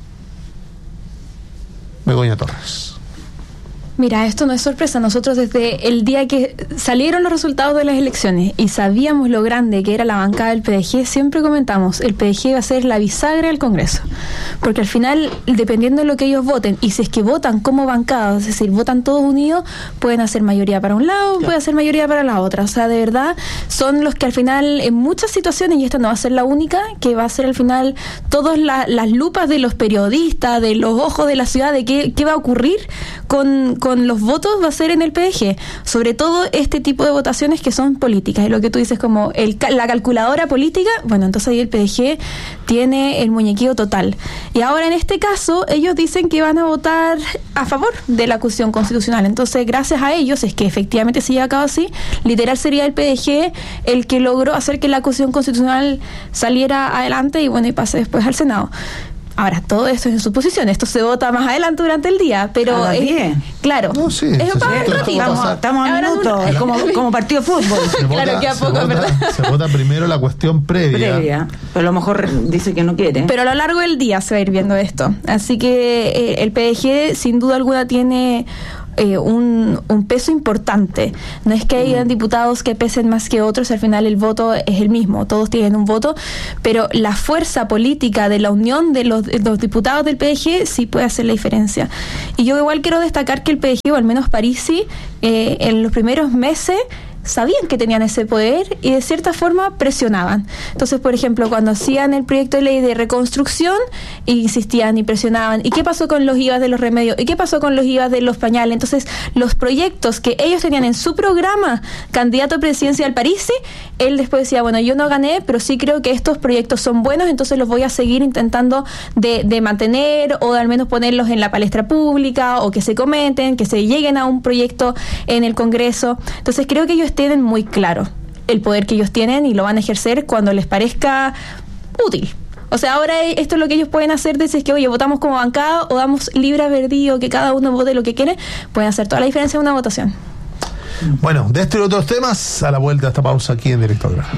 Speaker 1: Begoña Torres.
Speaker 3: Mira, esto no es sorpresa. Nosotros desde el día que salieron los resultados de las elecciones y sabíamos lo grande que era la bancada del P D G, siempre comentamos, el P D G va a ser la bisagra del Congreso. Porque al final, dependiendo de lo que ellos voten, y si es que votan como bancada, es decir, votan todos unidos, pueden hacer mayoría para un lado, pueden hacer mayoría para la otra. O sea, de verdad, son los que al final, en muchas situaciones, y esta no va a ser la única, que va a ser al final todas la, las lupas de los periodistas, de los ojos de la ciudad, de qué, qué va a ocurrir con... con los votos va a ser en el P D G, sobre todo este tipo de votaciones que son políticas, y lo que tú dices como el, la calculadora política, bueno, entonces ahí el P D G tiene el muñequeo total. Y ahora en este caso ellos dicen que van a votar a favor de la acusación constitucional, entonces gracias a ellos es que efectivamente se lleva a cabo así, literal sería el P D G el que logró hacer que la acusación constitucional saliera adelante y bueno, y pase después al Senado. Ahora, todo esto es en suposición, esto se vota más adelante durante el día, pero
Speaker 2: ah, eh,
Speaker 3: claro,
Speaker 1: no, sí,
Speaker 3: es un
Speaker 1: ratito.
Speaker 2: Estamos, estamos a minutos, es como, como partido de fútbol.
Speaker 1: Se
Speaker 3: claro
Speaker 1: vota,
Speaker 3: que a poco,
Speaker 1: vota,
Speaker 3: ¿verdad?
Speaker 1: Se vota primero la cuestión previa.
Speaker 2: Previa, pero a lo mejor dice que no quiere.
Speaker 3: Pero a lo largo del día se va a ir viendo esto. Así que eh, el P D G sin duda alguna tiene eh, un, un peso importante. No es que hayan diputados que pesen más que otros, al final el voto es el mismo, todos tienen un voto, pero la fuerza política de la unión de los, de los diputados del P D G sí puede hacer la diferencia. Y yo igual quiero destacar que el P D G, o al menos Parisi, eh, en los primeros meses sabían que tenían ese poder y de cierta forma presionaban. Entonces, por ejemplo, cuando hacían el proyecto de ley de reconstrucción, insistían y presionaban. ¿Y qué pasó con los I V A de los remedios? ¿Y qué pasó con los I V A de los pañales? Entonces, los proyectos que ellos tenían en su programa, candidato presidencial Parisi, él después decía, bueno, yo no gané, pero sí creo que estos proyectos son buenos, entonces los voy a seguir intentando de, de mantener o de al menos ponerlos en la palestra pública o que se comenten, que se lleguen a un proyecto en el Congreso. Entonces, creo que ellos tienen muy claro el poder que ellos tienen y lo van a ejercer cuando les parezca útil. O sea, ahora esto es lo que ellos pueden hacer, de si es que, oye, votamos como bancada o damos libre albedrío, que cada uno vote lo que quiere, pueden hacer toda la diferencia en una votación.
Speaker 1: Bueno, de este y otros temas, a la vuelta de esta pausa aquí en Directo al Grano.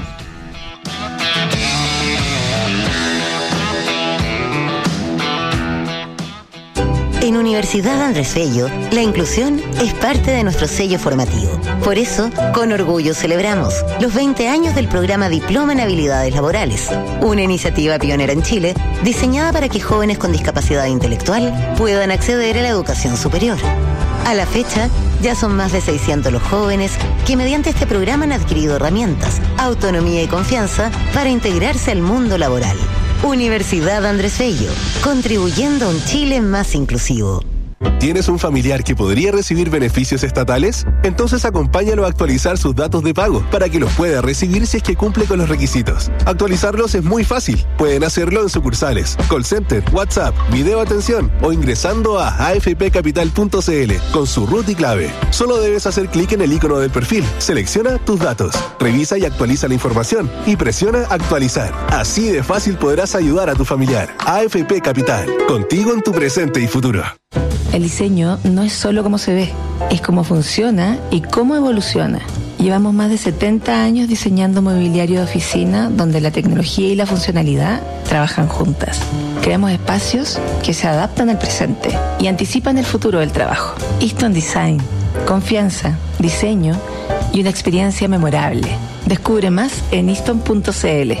Speaker 15: En Universidad Andrés Bello, la inclusión es parte de nuestro sello formativo. Por eso, con orgullo celebramos los veinte años del programa Diploma en Habilidades Laborales, una iniciativa pionera en Chile diseñada para que jóvenes con discapacidad intelectual puedan acceder a la educación superior. A la fecha, ya son más de seiscientos los jóvenes que mediante este programa han adquirido herramientas, autonomía y confianza para integrarse al mundo laboral. Universidad Andrés Bello, contribuyendo a un Chile más inclusivo.
Speaker 16: ¿Tienes un familiar que podría recibir beneficios estatales? Entonces acompáñalo a actualizar sus datos de pago para que los pueda recibir si es que cumple con los requisitos. Actualizarlos es muy fácil. Pueden hacerlo en sucursales, call center, WhatsApp, video atención o ingresando a a f p capital punto c l con su root y clave. Solo debes hacer clic en el icono del perfil, selecciona tus datos, revisa y actualiza la información y presiona actualizar. Así de fácil podrás ayudar a tu familiar. A F P Capital, contigo en tu presente y futuro.
Speaker 17: El diseño no es solo cómo se ve, es cómo funciona y cómo evoluciona. Llevamos más de setenta años diseñando mobiliario de oficina donde la tecnología y la funcionalidad trabajan juntas. Creamos espacios que se adaptan al presente y anticipan el futuro del trabajo. Easton Design, confianza, diseño y una experiencia memorable. Descubre más en easton punto c l.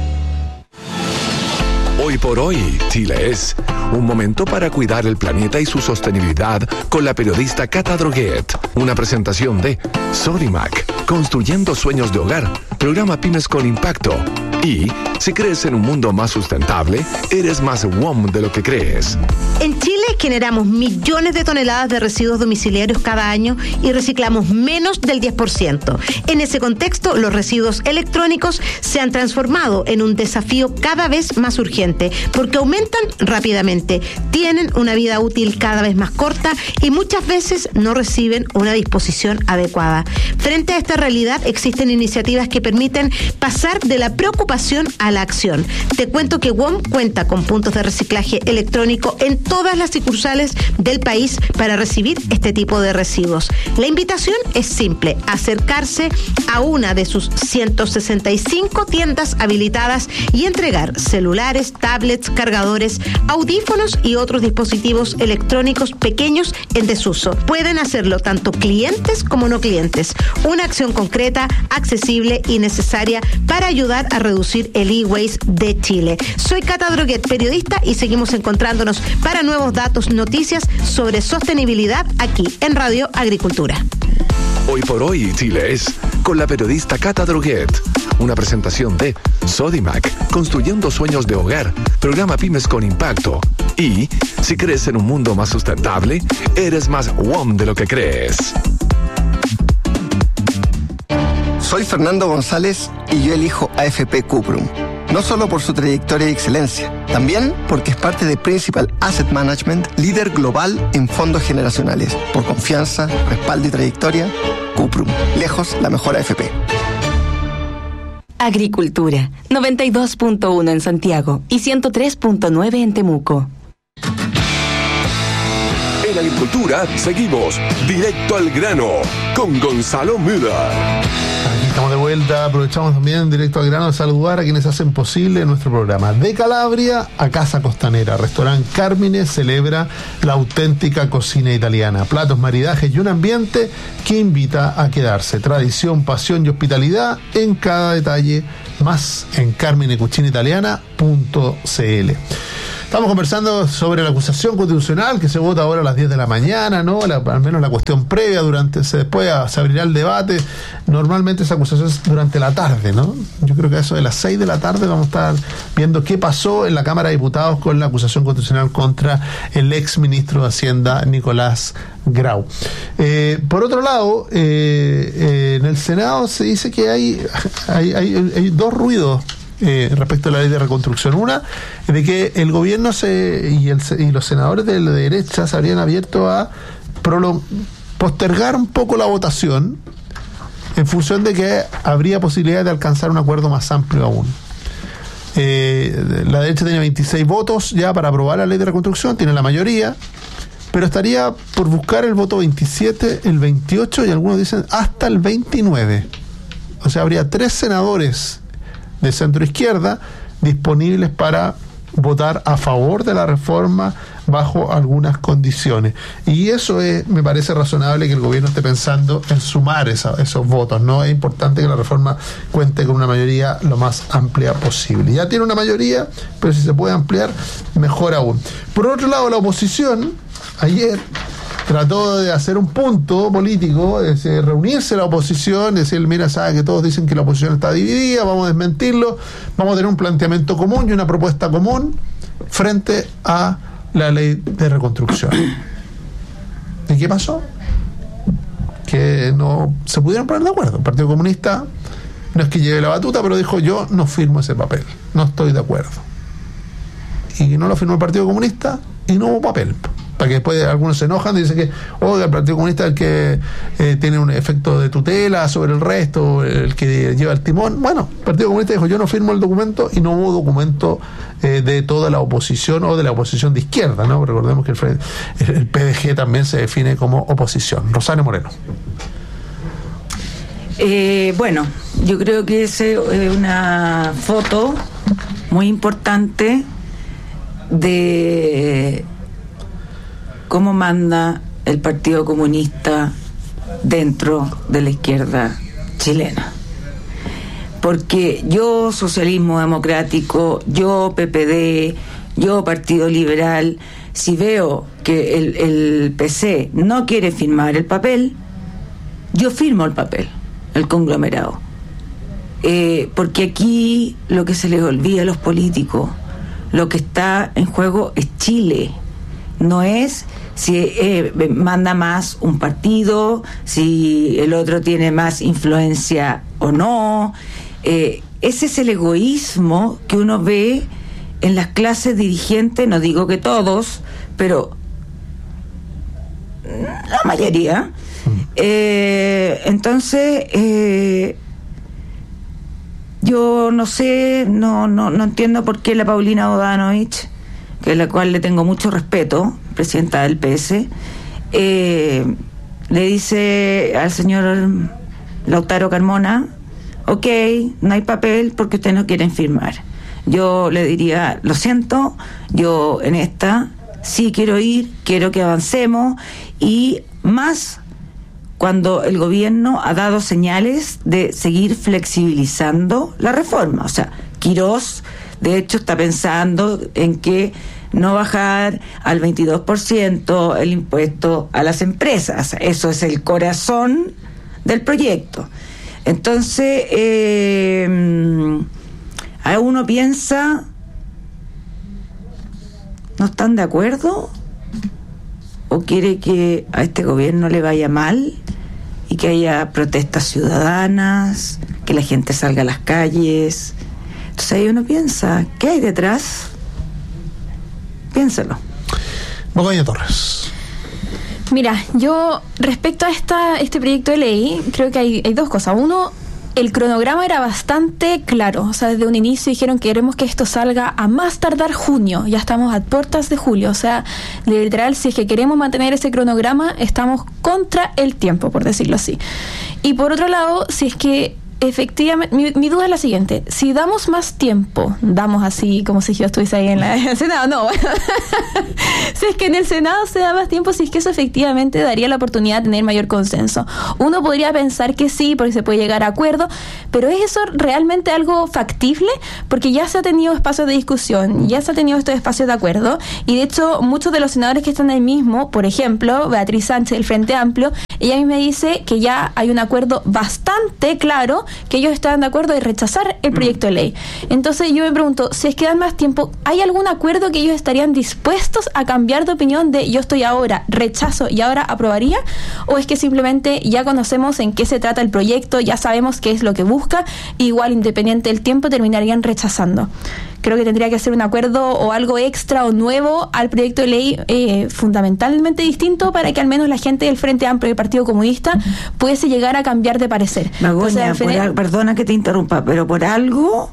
Speaker 9: Hoy por hoy, Chile es un momento para cuidar el planeta y su sostenibilidad con la periodista Cata Droguet. Una presentación de Sodimac, construyendo sueños de hogar, programa Pymes con Impacto. Y si crees en un mundo más sustentable, eres más W O M de lo que crees.
Speaker 18: En Chile generamos millones de toneladas de residuos domiciliarios cada año y reciclamos menos del diez por ciento. En ese contexto, los residuos electrónicos se han transformado en un desafío cada vez más urgente porque aumentan rápidamente, tienen una vida útil cada vez más corta y muchas veces no reciben una disposición adecuada. Frente a esta realidad, existen iniciativas que permiten pasar de la preocupación a la acción. Te cuento que W O M cuenta con puntos de reciclaje electrónico en todas las sucursales del país para recibir este tipo de residuos. La invitación es simple: acercarse a una de sus ciento sesenta y cinco tiendas habilitadas y entregar celulares, tablets, cargadores, audífonos y otros dispositivos electrónicos pequeños en desuso. Pueden hacerlo tanto clientes como no clientes. Una acción concreta, accesible y necesaria para ayudar a reducir el e-waste de Chile. Soy Cata Droguet, periodista, y seguimos encontrándonos para nuevos datos, noticias sobre sostenibilidad aquí en Radio Agricultura.
Speaker 9: Hoy por hoy, Chile es con la periodista Cata Droguet. Una presentación de Sodimac, construyendo sueños de hogar, programa Pymes con Impacto. Y si crees en un mundo más sustentable, eres más W O M de lo que crees.
Speaker 19: Soy Fernando González y yo elijo A F P Cuprum. No solo por su trayectoria y excelencia, también porque es parte de Principal Asset Management, líder global en fondos generacionales. Por confianza, respaldo y trayectoria, Cuprum. Lejos la mejor A F P.
Speaker 11: Agricultura, noventa y dos punto uno en Santiago y ciento tres punto nueve en Temuco.
Speaker 9: En Agricultura seguimos directo al grano con Gonzalo Müller.
Speaker 1: Estamos de vuelta, aprovechamos también directo al grano de saludar a quienes hacen posible nuestro programa. De Calabria a Casa Costanera, Restaurante Carmine celebra la auténtica cocina italiana. Platos, maridajes y un ambiente que invita a quedarse. Tradición, pasión y hospitalidad en cada detalle. Más en carmine cucina italiana punto c l. Estamos conversando sobre la acusación constitucional que se vota ahora a las diez de la mañana, ¿no? La, al menos la cuestión previa, durante se, después se abrirá el debate. Normalmente esa acusación es durante la tarde, ¿no? Yo creo que a eso de las seis de la tarde vamos a estar viendo qué pasó en la Cámara de Diputados con la acusación constitucional contra el ex ministro de Hacienda, Nicolás Grau. Eh, por otro lado, eh, eh, en el Senado se dice que hay, hay, hay, hay dos ruidos Eh, respecto a la ley de reconstrucción. Una, de que el gobierno se y, el, y los senadores de la derecha se habrían abierto a prolong, postergar un poco la votación en función de que habría posibilidad de alcanzar un acuerdo más amplio aún. Eh, la derecha tenía veintiséis votos ya para aprobar la ley de reconstrucción, tiene la mayoría, pero estaría por buscar el voto veintisiete, el veintiocho y algunos dicen hasta el veintinueve. O sea, habría tres senadores de centro izquierda disponibles para votar a favor de la reforma bajo algunas condiciones, y eso es, me parece razonable que el gobierno esté pensando en sumar esa, esos votos, ¿no? Es importante que la reforma cuente con una mayoría lo más amplia posible. Ya tiene una mayoría, pero si se puede ampliar, mejor aún. Por otro lado, la oposición ayer trató de hacer un punto político, es decir, reunirse la oposición, decir, mira, sabe que todos dicen que la oposición está dividida, vamos a desmentirlo, vamos a tener un planteamiento común y una propuesta común frente a la ley de reconstrucción. ¿Y qué pasó? Que no se pudieron poner de acuerdo. El Partido Comunista no es que lleve la batuta, pero dijo, yo no firmo ese papel, no estoy de acuerdo. Y no lo firmó el Partido Comunista y no hubo papel. Para que después algunos se enojan y dicen que, oiga, el Partido Comunista es el que eh, tiene un efecto de tutela sobre el resto, el que lleva el timón. Bueno, el Partido Comunista dijo, yo no firmo el documento, y no hubo documento eh, de toda la oposición o de la oposición de izquierda, ¿no? Recordemos que el, el P D G también se define como oposición. Rosario Moreno.
Speaker 2: Eh, bueno, yo creo que es eh, una foto muy importante de cómo manda el Partido Comunista dentro de la izquierda chilena. Porque yo, socialismo democrático, yo, P P D, yo, Partido Liberal, si veo que el, el P C no quiere firmar el papel, yo firmo el papel, el conglomerado. Eh, porque aquí lo que se les olvida a los políticos, lo que está en juego es Chile. No es si eh, manda más un partido, si el otro tiene más influencia o no. Eh, ese es el egoísmo que uno ve en las clases dirigentes, no digo que todos, pero la mayoría. Eh, entonces, eh, yo no sé, no, no, no entiendo por qué la Paulina Bodanovich, que la cual le tengo mucho respeto, presidenta del P S, eh, le dice al señor Lautaro Carmona, ok, no hay papel porque ustedes no quieren firmar. Yo le diría, lo siento, yo en esta sí quiero ir, quiero que avancemos, y más cuando el gobierno ha dado señales de seguir flexibilizando la reforma. O sea, Quirós, de hecho, está pensando en que no bajar al veintidós por ciento el impuesto a las empresas. Eso es el corazón del proyecto. Entonces, eh, a uno piensa, ¿no están de acuerdo? ¿O quiere que a este gobierno le vaya mal y que haya protestas ciudadanas, que la gente salga a las calles? Entonces ahí uno piensa, ¿qué hay detrás? Piénsalo.
Speaker 1: Begoña Torres.
Speaker 3: Mira, yo respecto a esta este proyecto de ley, creo que hay, hay dos cosas. Uno, el cronograma era bastante claro. O sea, desde un inicio dijeron que queremos que esto salga a más tardar junio. Ya estamos a puertas de julio. O sea, literal, si es que queremos mantener ese cronograma, estamos contra el tiempo, por decirlo así. Y por otro lado, si es que Efectivamente, mi, mi duda es la siguiente: si damos más tiempo, damos así como si yo estuviese ahí en, la, en el Senado, no, si es que en el Senado se da más tiempo, si es que eso efectivamente daría la oportunidad de tener mayor consenso. Uno podría pensar que sí, porque se puede llegar a acuerdo, pero ¿es eso realmente algo factible? Porque ya se ha tenido espacios de discusión, ya se ha tenido estos espacios de acuerdo, y de hecho muchos de los senadores que están ahí mismo, por ejemplo, Beatriz Sánchez del Frente Amplio, ella a mí me dice que ya hay un acuerdo bastante claro, que ellos están de acuerdo en rechazar el proyecto de ley. Entonces yo me pregunto, si es que dan más tiempo, ¿hay algún acuerdo que ellos estarían dispuestos a cambiar de opinión de yo estoy ahora, rechazo y ahora aprobaría? ¿O es que simplemente ya conocemos en qué se trata el proyecto, ya sabemos qué es lo que busca, igual independiente del tiempo terminarían rechazando? Creo que tendría que ser un acuerdo o algo extra o nuevo al proyecto de ley eh, fundamentalmente distinto, para que al menos la gente del Frente Amplio y del Partido Comunista pudiese llegar a cambiar de parecer.
Speaker 2: Magoña,
Speaker 3: o sea,
Speaker 2: por
Speaker 3: final...
Speaker 2: al, perdona que te interrumpa, pero por algo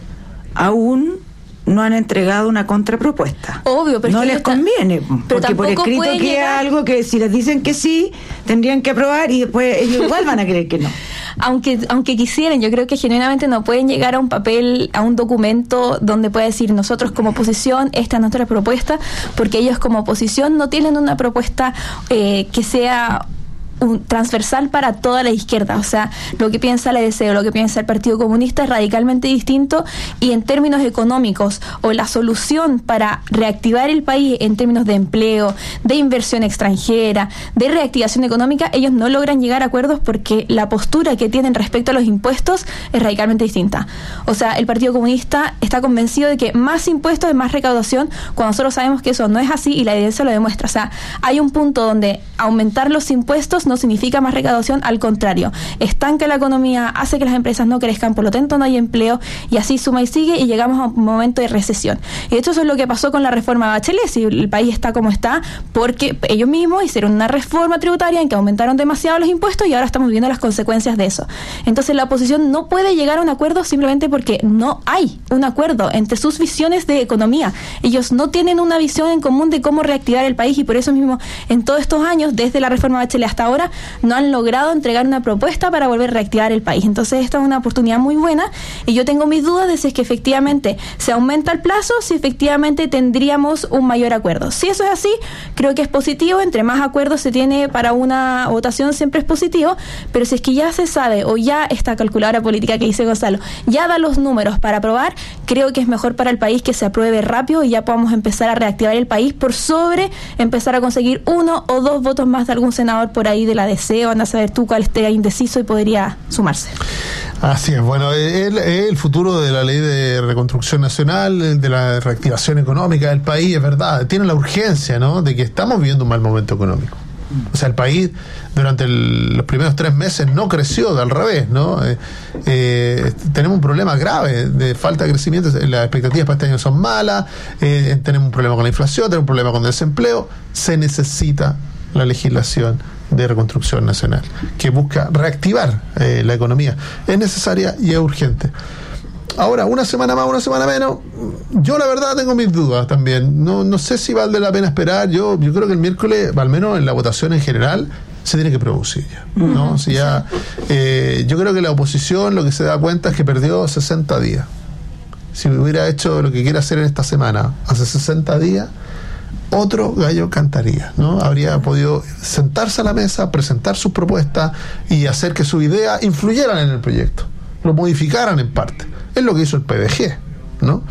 Speaker 2: aún no han entregado una contrapropuesta.
Speaker 3: Obvio, pero
Speaker 2: no
Speaker 3: es que
Speaker 2: les
Speaker 3: está...
Speaker 2: conviene,
Speaker 3: pero
Speaker 2: porque por escrito queda llegar... algo que si les dicen que sí, tendrían que aprobar, y después ellos igual van a creer que no.
Speaker 3: Aunque, aunque quisieran, yo creo que genuinamente no pueden llegar a un papel, a un documento donde pueda decir nosotros como oposición, esta es nuestra propuesta, porque ellos como oposición no tienen una propuesta eh, que sea un transversal para toda la izquierda. O sea, lo que piensa la D C o lo que piensa el Partido Comunista es radicalmente distinto, y en términos económicos o la solución para reactivar el país en términos de empleo, de inversión extranjera, de reactivación económica, ellos no logran llegar a acuerdos porque la postura que tienen respecto a los impuestos es radicalmente distinta. O sea, el Partido Comunista está convencido de que más impuestos es más recaudación, cuando nosotros sabemos que eso no es así y la evidencia lo demuestra. O sea, hay un punto donde aumentar los impuestos no significa más recaudación, al contrario, estanca la economía, hace que las empresas no crezcan, por lo tanto no hay empleo, y así suma y sigue, y llegamos a un momento de recesión. Y de hecho eso es lo que pasó con la reforma Bachelet. Si el país está como está, porque ellos mismos hicieron una reforma tributaria en que aumentaron demasiado los impuestos, y ahora estamos viendo las consecuencias de eso. Entonces la oposición no puede llegar a un acuerdo simplemente porque no hay un acuerdo entre sus visiones de economía. Ellos no tienen una visión en común de cómo reactivar el país, y por eso mismo en todos estos años, desde la reforma Bachelet hasta ahora, no han logrado entregar una propuesta para volver a reactivar el país. Entonces esta es una oportunidad muy buena, y yo tengo mis dudas de si es que efectivamente se aumenta el plazo, si efectivamente tendríamos un mayor acuerdo. Si eso es así, creo que es positivo. Entre más acuerdos se tiene para una votación, siempre es positivo, pero si es que ya se sabe, o ya esta calculadora política que dice Gonzalo ya da los números para aprobar, creo que es mejor para el país que se apruebe rápido y ya podamos empezar a reactivar el país, por sobre empezar a conseguir uno o dos votos más de algún senador por ahí de la D C, o anda a saber tú cuál esté indeciso y podría sumarse.
Speaker 1: Así es. Bueno, el, el futuro de la ley de reconstrucción nacional, de la reactivación económica del país, es verdad, tiene la urgencia, ¿no?, de que estamos viviendo un mal momento económico. O sea, el país durante el, los primeros tres meses no creció, de al revés, ¿no? Eh, eh, tenemos un problema grave de falta de crecimiento. Las expectativas para este año son malas, eh, tenemos un problema con la inflación, tenemos un problema con el desempleo. Se necesita la legislación de reconstrucción nacional que busca reactivar eh, la economía. Es necesaria y es urgente. Ahora, una semana más, una semana menos, yo la verdad tengo mis dudas también. No, no sé si vale la pena esperar. Yo, yo creo que el miércoles, al menos en la votación en general, se tiene que producir ya, ¿no? Si ya, eh, yo creo que la oposición lo que se da cuenta es que perdió sesenta días. Si hubiera hecho lo que quiere hacer en esta semana hace sesenta días, otro gallo cantaría, ¿no? Habría podido sentarse a la mesa, presentar sus propuestas y hacer que sus ideas influyeran en el proyecto, lo modificaran en parte. Es lo que hizo el P D G, ¿no?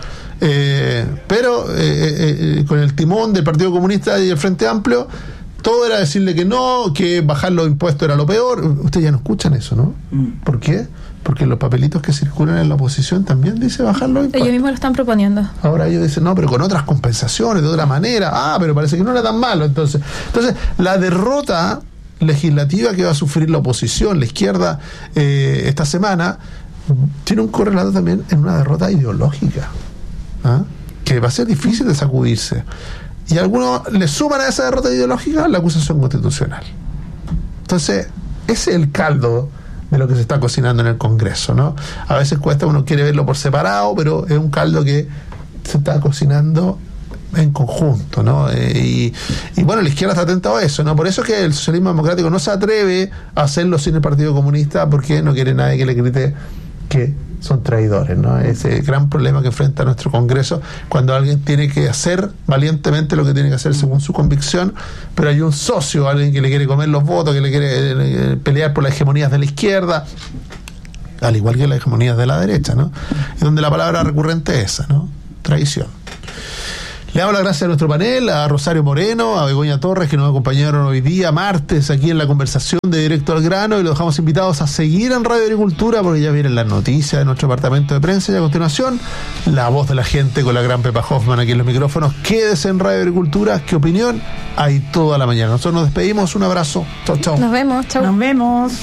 Speaker 1: Eh, pero eh, eh, con el timón del Partido Comunista y el Frente Amplio, todo era decirle que no, que bajar los impuestos era lo peor. Ustedes ya no escuchan eso, ¿no? ¿Por qué? Porque los papelitos que circulan en la oposición también dice bajar los impuestos.
Speaker 3: Ellos mismos lo están proponiendo.
Speaker 1: Ahora ellos dicen, no, pero con otras compensaciones, de otra manera. Ah, pero parece que no era tan malo. Entonces, entonces la derrota legislativa que va a sufrir la oposición, la izquierda, eh, esta semana, tiene un correlato también en una derrota ideológica, ¿ah?, que va a ser difícil de sacudirse. Y algunos le suman a esa derrota ideológica la acusación constitucional. Entonces, ese es el caldo de lo que se está cocinando en el Congreso, ¿no? A veces cuesta, uno quiere verlo por separado, pero es un caldo que se está cocinando en conjunto, ¿no? Eh, y, y bueno, la izquierda está atenta a eso, ¿no? Por eso es que el socialismo democrático no se atreve a hacerlo sin el Partido Comunista, porque no quiere nadie que le grite que son traidores, ¿no? Ese gran problema que enfrenta nuestro Congreso cuando alguien tiene que hacer valientemente lo que tiene que hacer según su convicción, pero hay un socio, alguien que le quiere comer los votos, que le quiere eh, pelear por las hegemonías de la izquierda, al igual que las hegemonías de la derecha, ¿no? Y donde la palabra recurrente es esa, ¿no? Traición. Le damos las gracias a nuestro panel, a Rosario Moreno, a Begoña Torres, que nos acompañaron hoy día, martes, aquí en la conversación de Directo al Grano, y los dejamos invitados a seguir en Radio Agricultura, porque ya vienen las noticias de nuestro departamento de prensa, y a continuación, la voz de la gente con la gran Pepa Hoffman aquí en los micrófonos. Quédese en Radio Agricultura, ¿qué opinión? Hay toda la mañana. Nosotros nos despedimos, un abrazo, chau, chau.
Speaker 3: Nos vemos, chau.
Speaker 2: Nos vemos.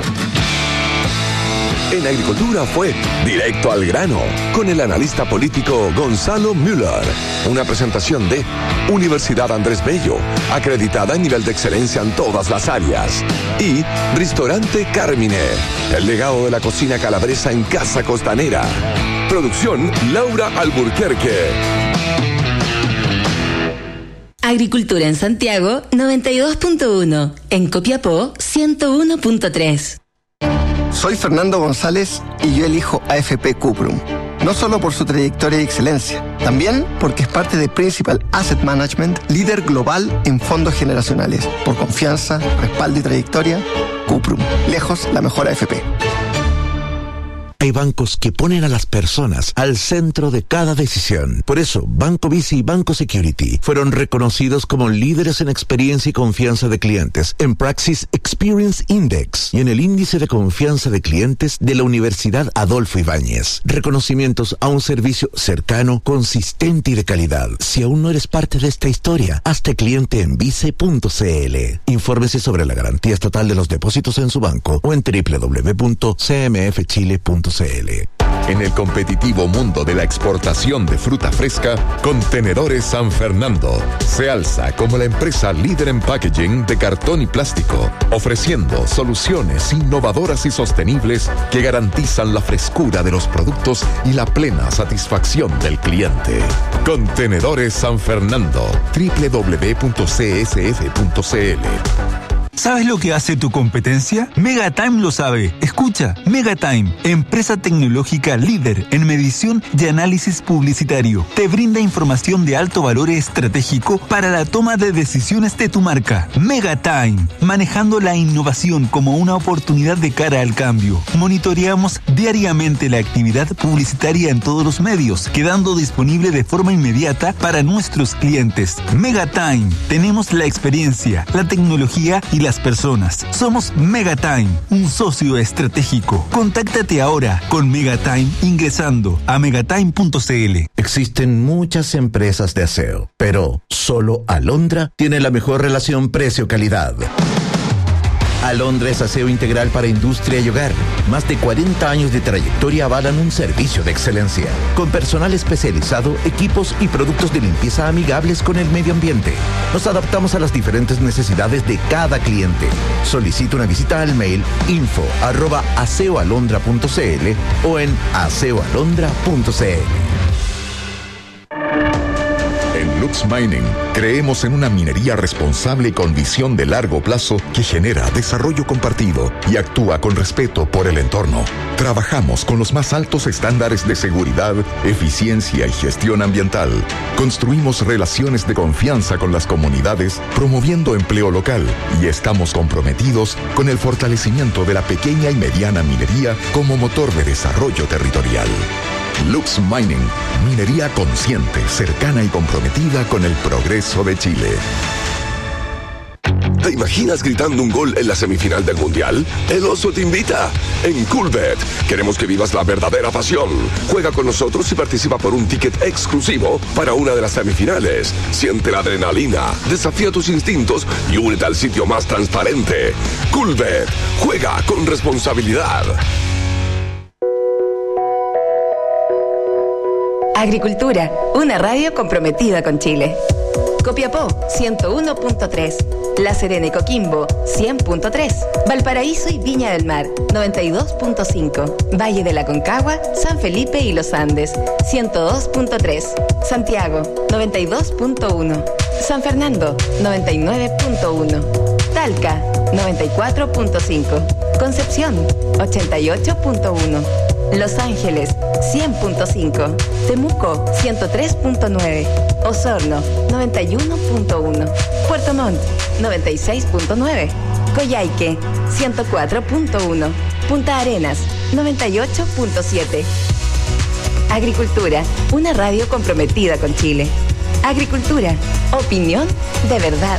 Speaker 9: En Agricultura fue Directo al Grano, con el analista político Gonzalo Müller. Una presentación de Universidad Andrés Bello, acreditada en nivel de excelencia en todas las áreas. Y Restaurante Carmine, el legado de la cocina calabresa en Casa Costanera. Producción Laura Alburquerque.
Speaker 11: Agricultura en Santiago noventa y dos punto uno, en Copiapó ciento uno punto tres.
Speaker 19: Soy Fernando González y yo elijo A F P Cuprum. No solo por su trayectoria y excelencia, también porque es parte de Principal Asset Management, líder global en fondos generacionales. Por confianza, respaldo y trayectoria, Cuprum. Lejos la mejor A F P.
Speaker 4: Hay bancos que ponen a las personas al centro de cada decisión. Por eso, Banco Bici y Banco Security fueron reconocidos como líderes en experiencia y confianza de clientes en Praxis Experience Index y en el índice de confianza de clientes de la Universidad Adolfo Ibáñez. Reconocimientos a un servicio cercano, consistente y de calidad. Si aún no eres parte de esta historia, hazte cliente en vice punto c l. Infórmese sobre la garantía estatal de los depósitos en su banco o en doble u doble u doble u punto c m f chile punto c l.
Speaker 9: En el competitivo mundo de la exportación de fruta fresca, Contenedores San Fernando se alza como la empresa líder en packaging de cartón y plástico, ofreciendo soluciones innovadoras y sostenibles que garantizan la frescura de los productos y la plena satisfacción del cliente. Contenedores San Fernando, doble u doble u doble u punto c s f punto c l.
Speaker 20: ¿Sabes lo que hace tu competencia? Megatime lo sabe. Escucha, Megatime, empresa tecnológica líder en medición y análisis publicitario, te brinda información de alto valor estratégico para la toma de decisiones de tu marca. Megatime, manejando la innovación como una oportunidad de cara al cambio. Monitoreamos diariamente la actividad publicitaria en todos los medios, quedando disponible de forma inmediata para nuestros clientes. Megatime, tenemos la experiencia, la tecnología y las personas. Somos Megatime, un socio estratégico. Contáctate ahora con Megatime ingresando a megatime punto c l.
Speaker 4: Existen muchas empresas de aseo, pero solo Alondra tiene la mejor relación precio-calidad. Alondra es aseo integral para industria y hogar. Más de cuarenta años de trayectoria avalan un servicio de excelencia. Con personal especializado, equipos y productos de limpieza amigables con el medio ambiente. Nos adaptamos a las diferentes necesidades de cada cliente. Solicita una visita al mail info arroba aseoalondra punto c l o en aseoalondra punto c l.
Speaker 9: En Lux Mining creemos en una minería responsable con visión de largo plazo que genera desarrollo compartido y actúa con respeto por el entorno. Trabajamos con los más altos estándares de seguridad, eficiencia y gestión ambiental. Construimos relaciones de confianza con las comunidades, promoviendo empleo local, y estamos comprometidos con el fortalecimiento de la pequeña y mediana minería como motor de desarrollo territorial. Lux Mining, minería consciente, cercana y comprometida con el progreso de Chile. ¿Te imaginas gritando un gol en la semifinal del Mundial? El Oso te invita. En Coolbet queremos que vivas la verdadera pasión. Juega con nosotros y participa por un ticket exclusivo para una de las semifinales. Siente la adrenalina, desafía tus instintos y únete al sitio más transparente. Coolbet, juega con responsabilidad.
Speaker 11: Agricultura, una radio comprometida con Chile. Copiapó ciento uno punto tres,
Speaker 17: La Serena y Coquimbo, cien punto tres. Valparaíso y Viña del Mar, noventa y dos punto cinco. Valle de la Concagua, San Felipe y Los Andes, ciento dos punto tres. Santiago, noventa y dos punto uno. San Fernando, noventa y nueve punto uno. Talca, noventa y cuatro punto cinco. Concepción, ochenta y ocho punto uno. Los Ángeles, cien punto cinco. Temuco, ciento tres punto nueve. Osorno, noventa y uno punto uno. Puerto Montt, noventa y seis punto nueve. Coyhaique, ciento cuatro punto uno. Punta Arenas, noventa y ocho punto siete. Agricultura, una radio comprometida con Chile. Agricultura, opinión de verdad.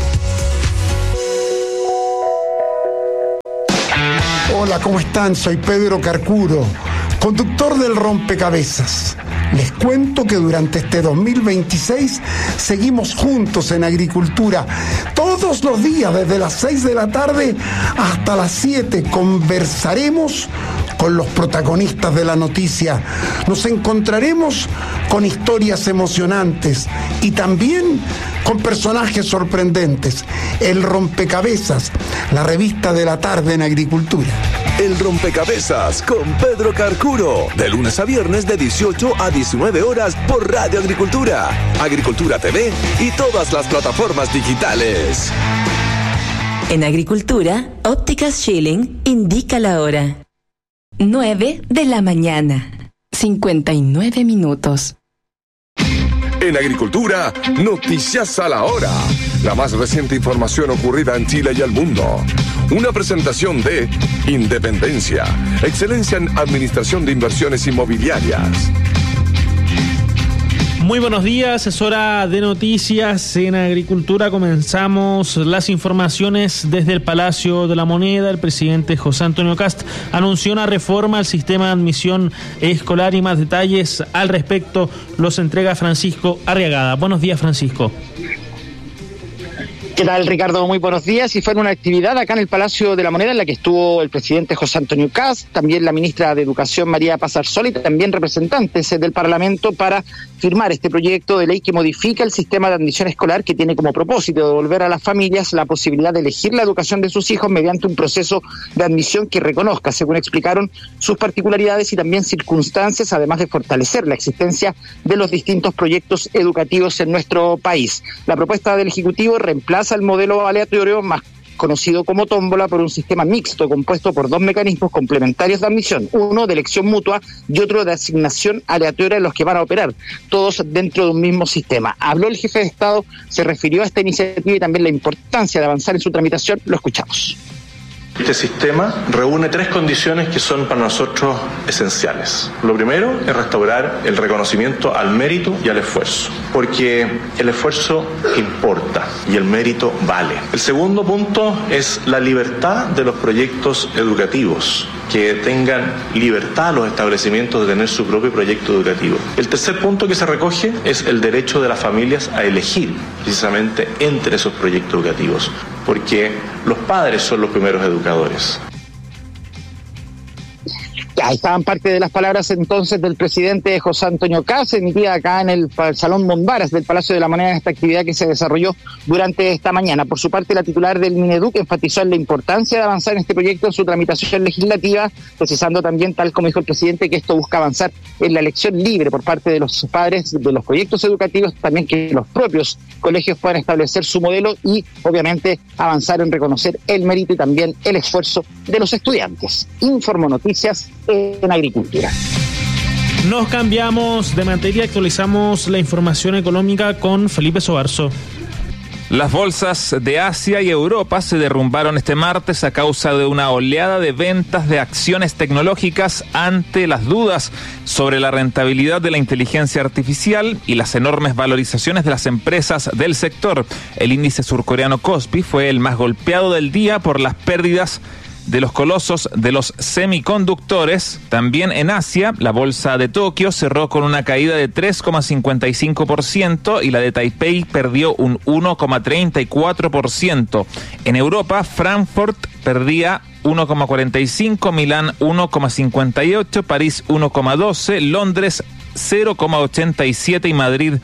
Speaker 21: Hola, ¿cómo están? Soy Pedro Carcuro, conductor del Rompecabezas. Les cuento que durante este dos mil veintiséis seguimos juntos en agricultura. Todos los días, desde las seis de la tarde hasta las siete, conversaremos con los protagonistas de la noticia. Nos encontraremos con historias emocionantes y también con personajes sorprendentes. El Rompecabezas, la revista de la tarde en agricultura.
Speaker 9: El Rompecabezas con Pedro Carcuro, de lunes a viernes de dieciocho a diecinueve horas por Radio Agricultura, Agricultura T V y todas las plataformas digitales.
Speaker 11: En Agricultura, Ópticas Schilling indica la hora. nueve de la mañana, cincuenta y nueve minutos.
Speaker 9: En Agricultura, noticias a la hora. La más reciente información ocurrida en Chile y el mundo. Una presentación de Independencia, excelencia en administración de inversiones inmobiliarias.
Speaker 22: Muy buenos días, es hora de noticias en Agricultura. Comenzamos las informaciones desde el Palacio de la Moneda. El presidente José Antonio Kast anunció una reforma al sistema de admisión escolar y más detalles al respecto los entrega Francisco Arriagada. Buenos días, Francisco.
Speaker 23: ¿Qué tal, Ricardo? Muy buenos días. Y fue en una actividad acá en el Palacio de la Moneda en la que estuvo el presidente José Antonio Kast, también la ministra de Educación María Paz Arzón y también representantes del Parlamento para firmar este proyecto de ley que modifica el sistema de admisión escolar, que tiene como propósito devolver a las familias la posibilidad de elegir la educación de sus hijos mediante un proceso de admisión que reconozca, según explicaron, sus particularidades y también circunstancias, además de fortalecer la existencia de los distintos proyectos educativos en nuestro país. La propuesta del Ejecutivo reemplaza el modelo aleatorio más conocido como tómbola por un sistema mixto compuesto por dos mecanismos complementarios de admisión, uno de elección mutua y otro de asignación aleatoria en los que van a operar, todos dentro de un mismo sistema. Habló el jefe de Estado, se refirió a esta iniciativa y también la importancia de avanzar en su tramitación. Lo escuchamos.
Speaker 24: Este sistema reúne tres condiciones que son para nosotros esenciales. Lo primero es restaurar el reconocimiento al mérito y al esfuerzo, porque el esfuerzo importa y el mérito vale. El segundo punto es la libertad de los proyectos educativos, que tengan libertad los establecimientos de tener su propio proyecto educativo. El tercer punto que se recoge es el derecho de las familias a elegir precisamente entre esos proyectos educativos, porque los padres son los primeros educadores.
Speaker 23: Ahí estaban parte de las palabras entonces del presidente José Antonio Kast, emitida acá en el Salón Bombaras del Palacio de la Moneda en esta actividad que se desarrolló durante esta mañana. Por su parte, la titular del Mineduc enfatizó en la importancia de avanzar en este proyecto en su tramitación legislativa, precisando también, tal como dijo el presidente, que esto busca avanzar en la elección libre por parte de los padres de los proyectos educativos, también que los propios colegios puedan establecer su modelo y, obviamente, avanzar en reconocer el mérito y también el esfuerzo de los estudiantes. Informo Noticias en Agricultura.
Speaker 22: Nos cambiamos de materia, actualizamos la información económica con Felipe Sobarzo.
Speaker 25: Las bolsas de Asia y Europa se derrumbaron este martes a causa de una oleada de ventas de acciones tecnológicas ante las dudas sobre la rentabilidad de la inteligencia artificial y las enormes valorizaciones de las empresas del sector. El índice surcoreano Kospi fue el más golpeado del día por las pérdidas de los colosos de los semiconductores. También en Asia, la bolsa de Tokio cerró con una caída de tres coma cincuenta y cinco por ciento y la de Taipei perdió un uno coma treinta y cuatro por ciento. En Europa, Frankfurt perdía uno coma cuarenta y cinco, Milán uno coma cincuenta y ocho, París uno coma doce, Londres cero coma ochenta y siete y Madrid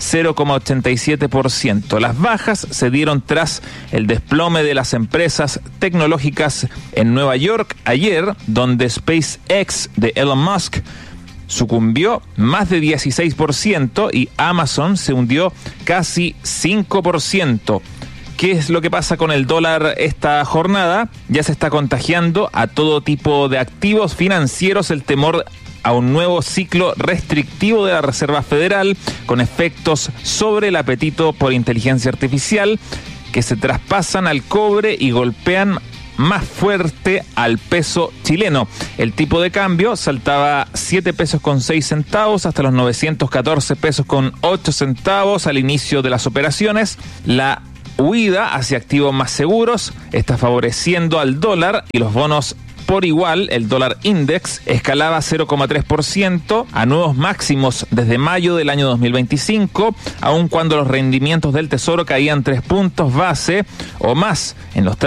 Speaker 25: cero coma ochenta y siete por ciento. Las bajas se dieron tras el desplome de las empresas tecnológicas en Nueva York ayer, donde SpaceX de Elon Musk sucumbió más de dieciséis por ciento y Amazon se hundió casi cinco por ciento. ¿Qué es lo que pasa con el dólar esta jornada? Ya se está contagiando a todo tipo de activos financieros el temor a un nuevo ciclo restrictivo de la Reserva Federal con efectos sobre el apetito por inteligencia artificial que se traspasan al cobre y golpean más fuerte al peso chileno. El tipo de cambio saltaba siete pesos con seis centavos hasta los novecientos catorce pesos con ocho centavos al inicio de las operaciones. La huida hacia activos más seguros está favoreciendo al dólar y los bonos por igual. El dólar index escalaba cero coma tres por ciento a nuevos máximos desde mayo del año dos mil veinticinco, aun cuando los rendimientos del tesoro caían tres puntos base o más en los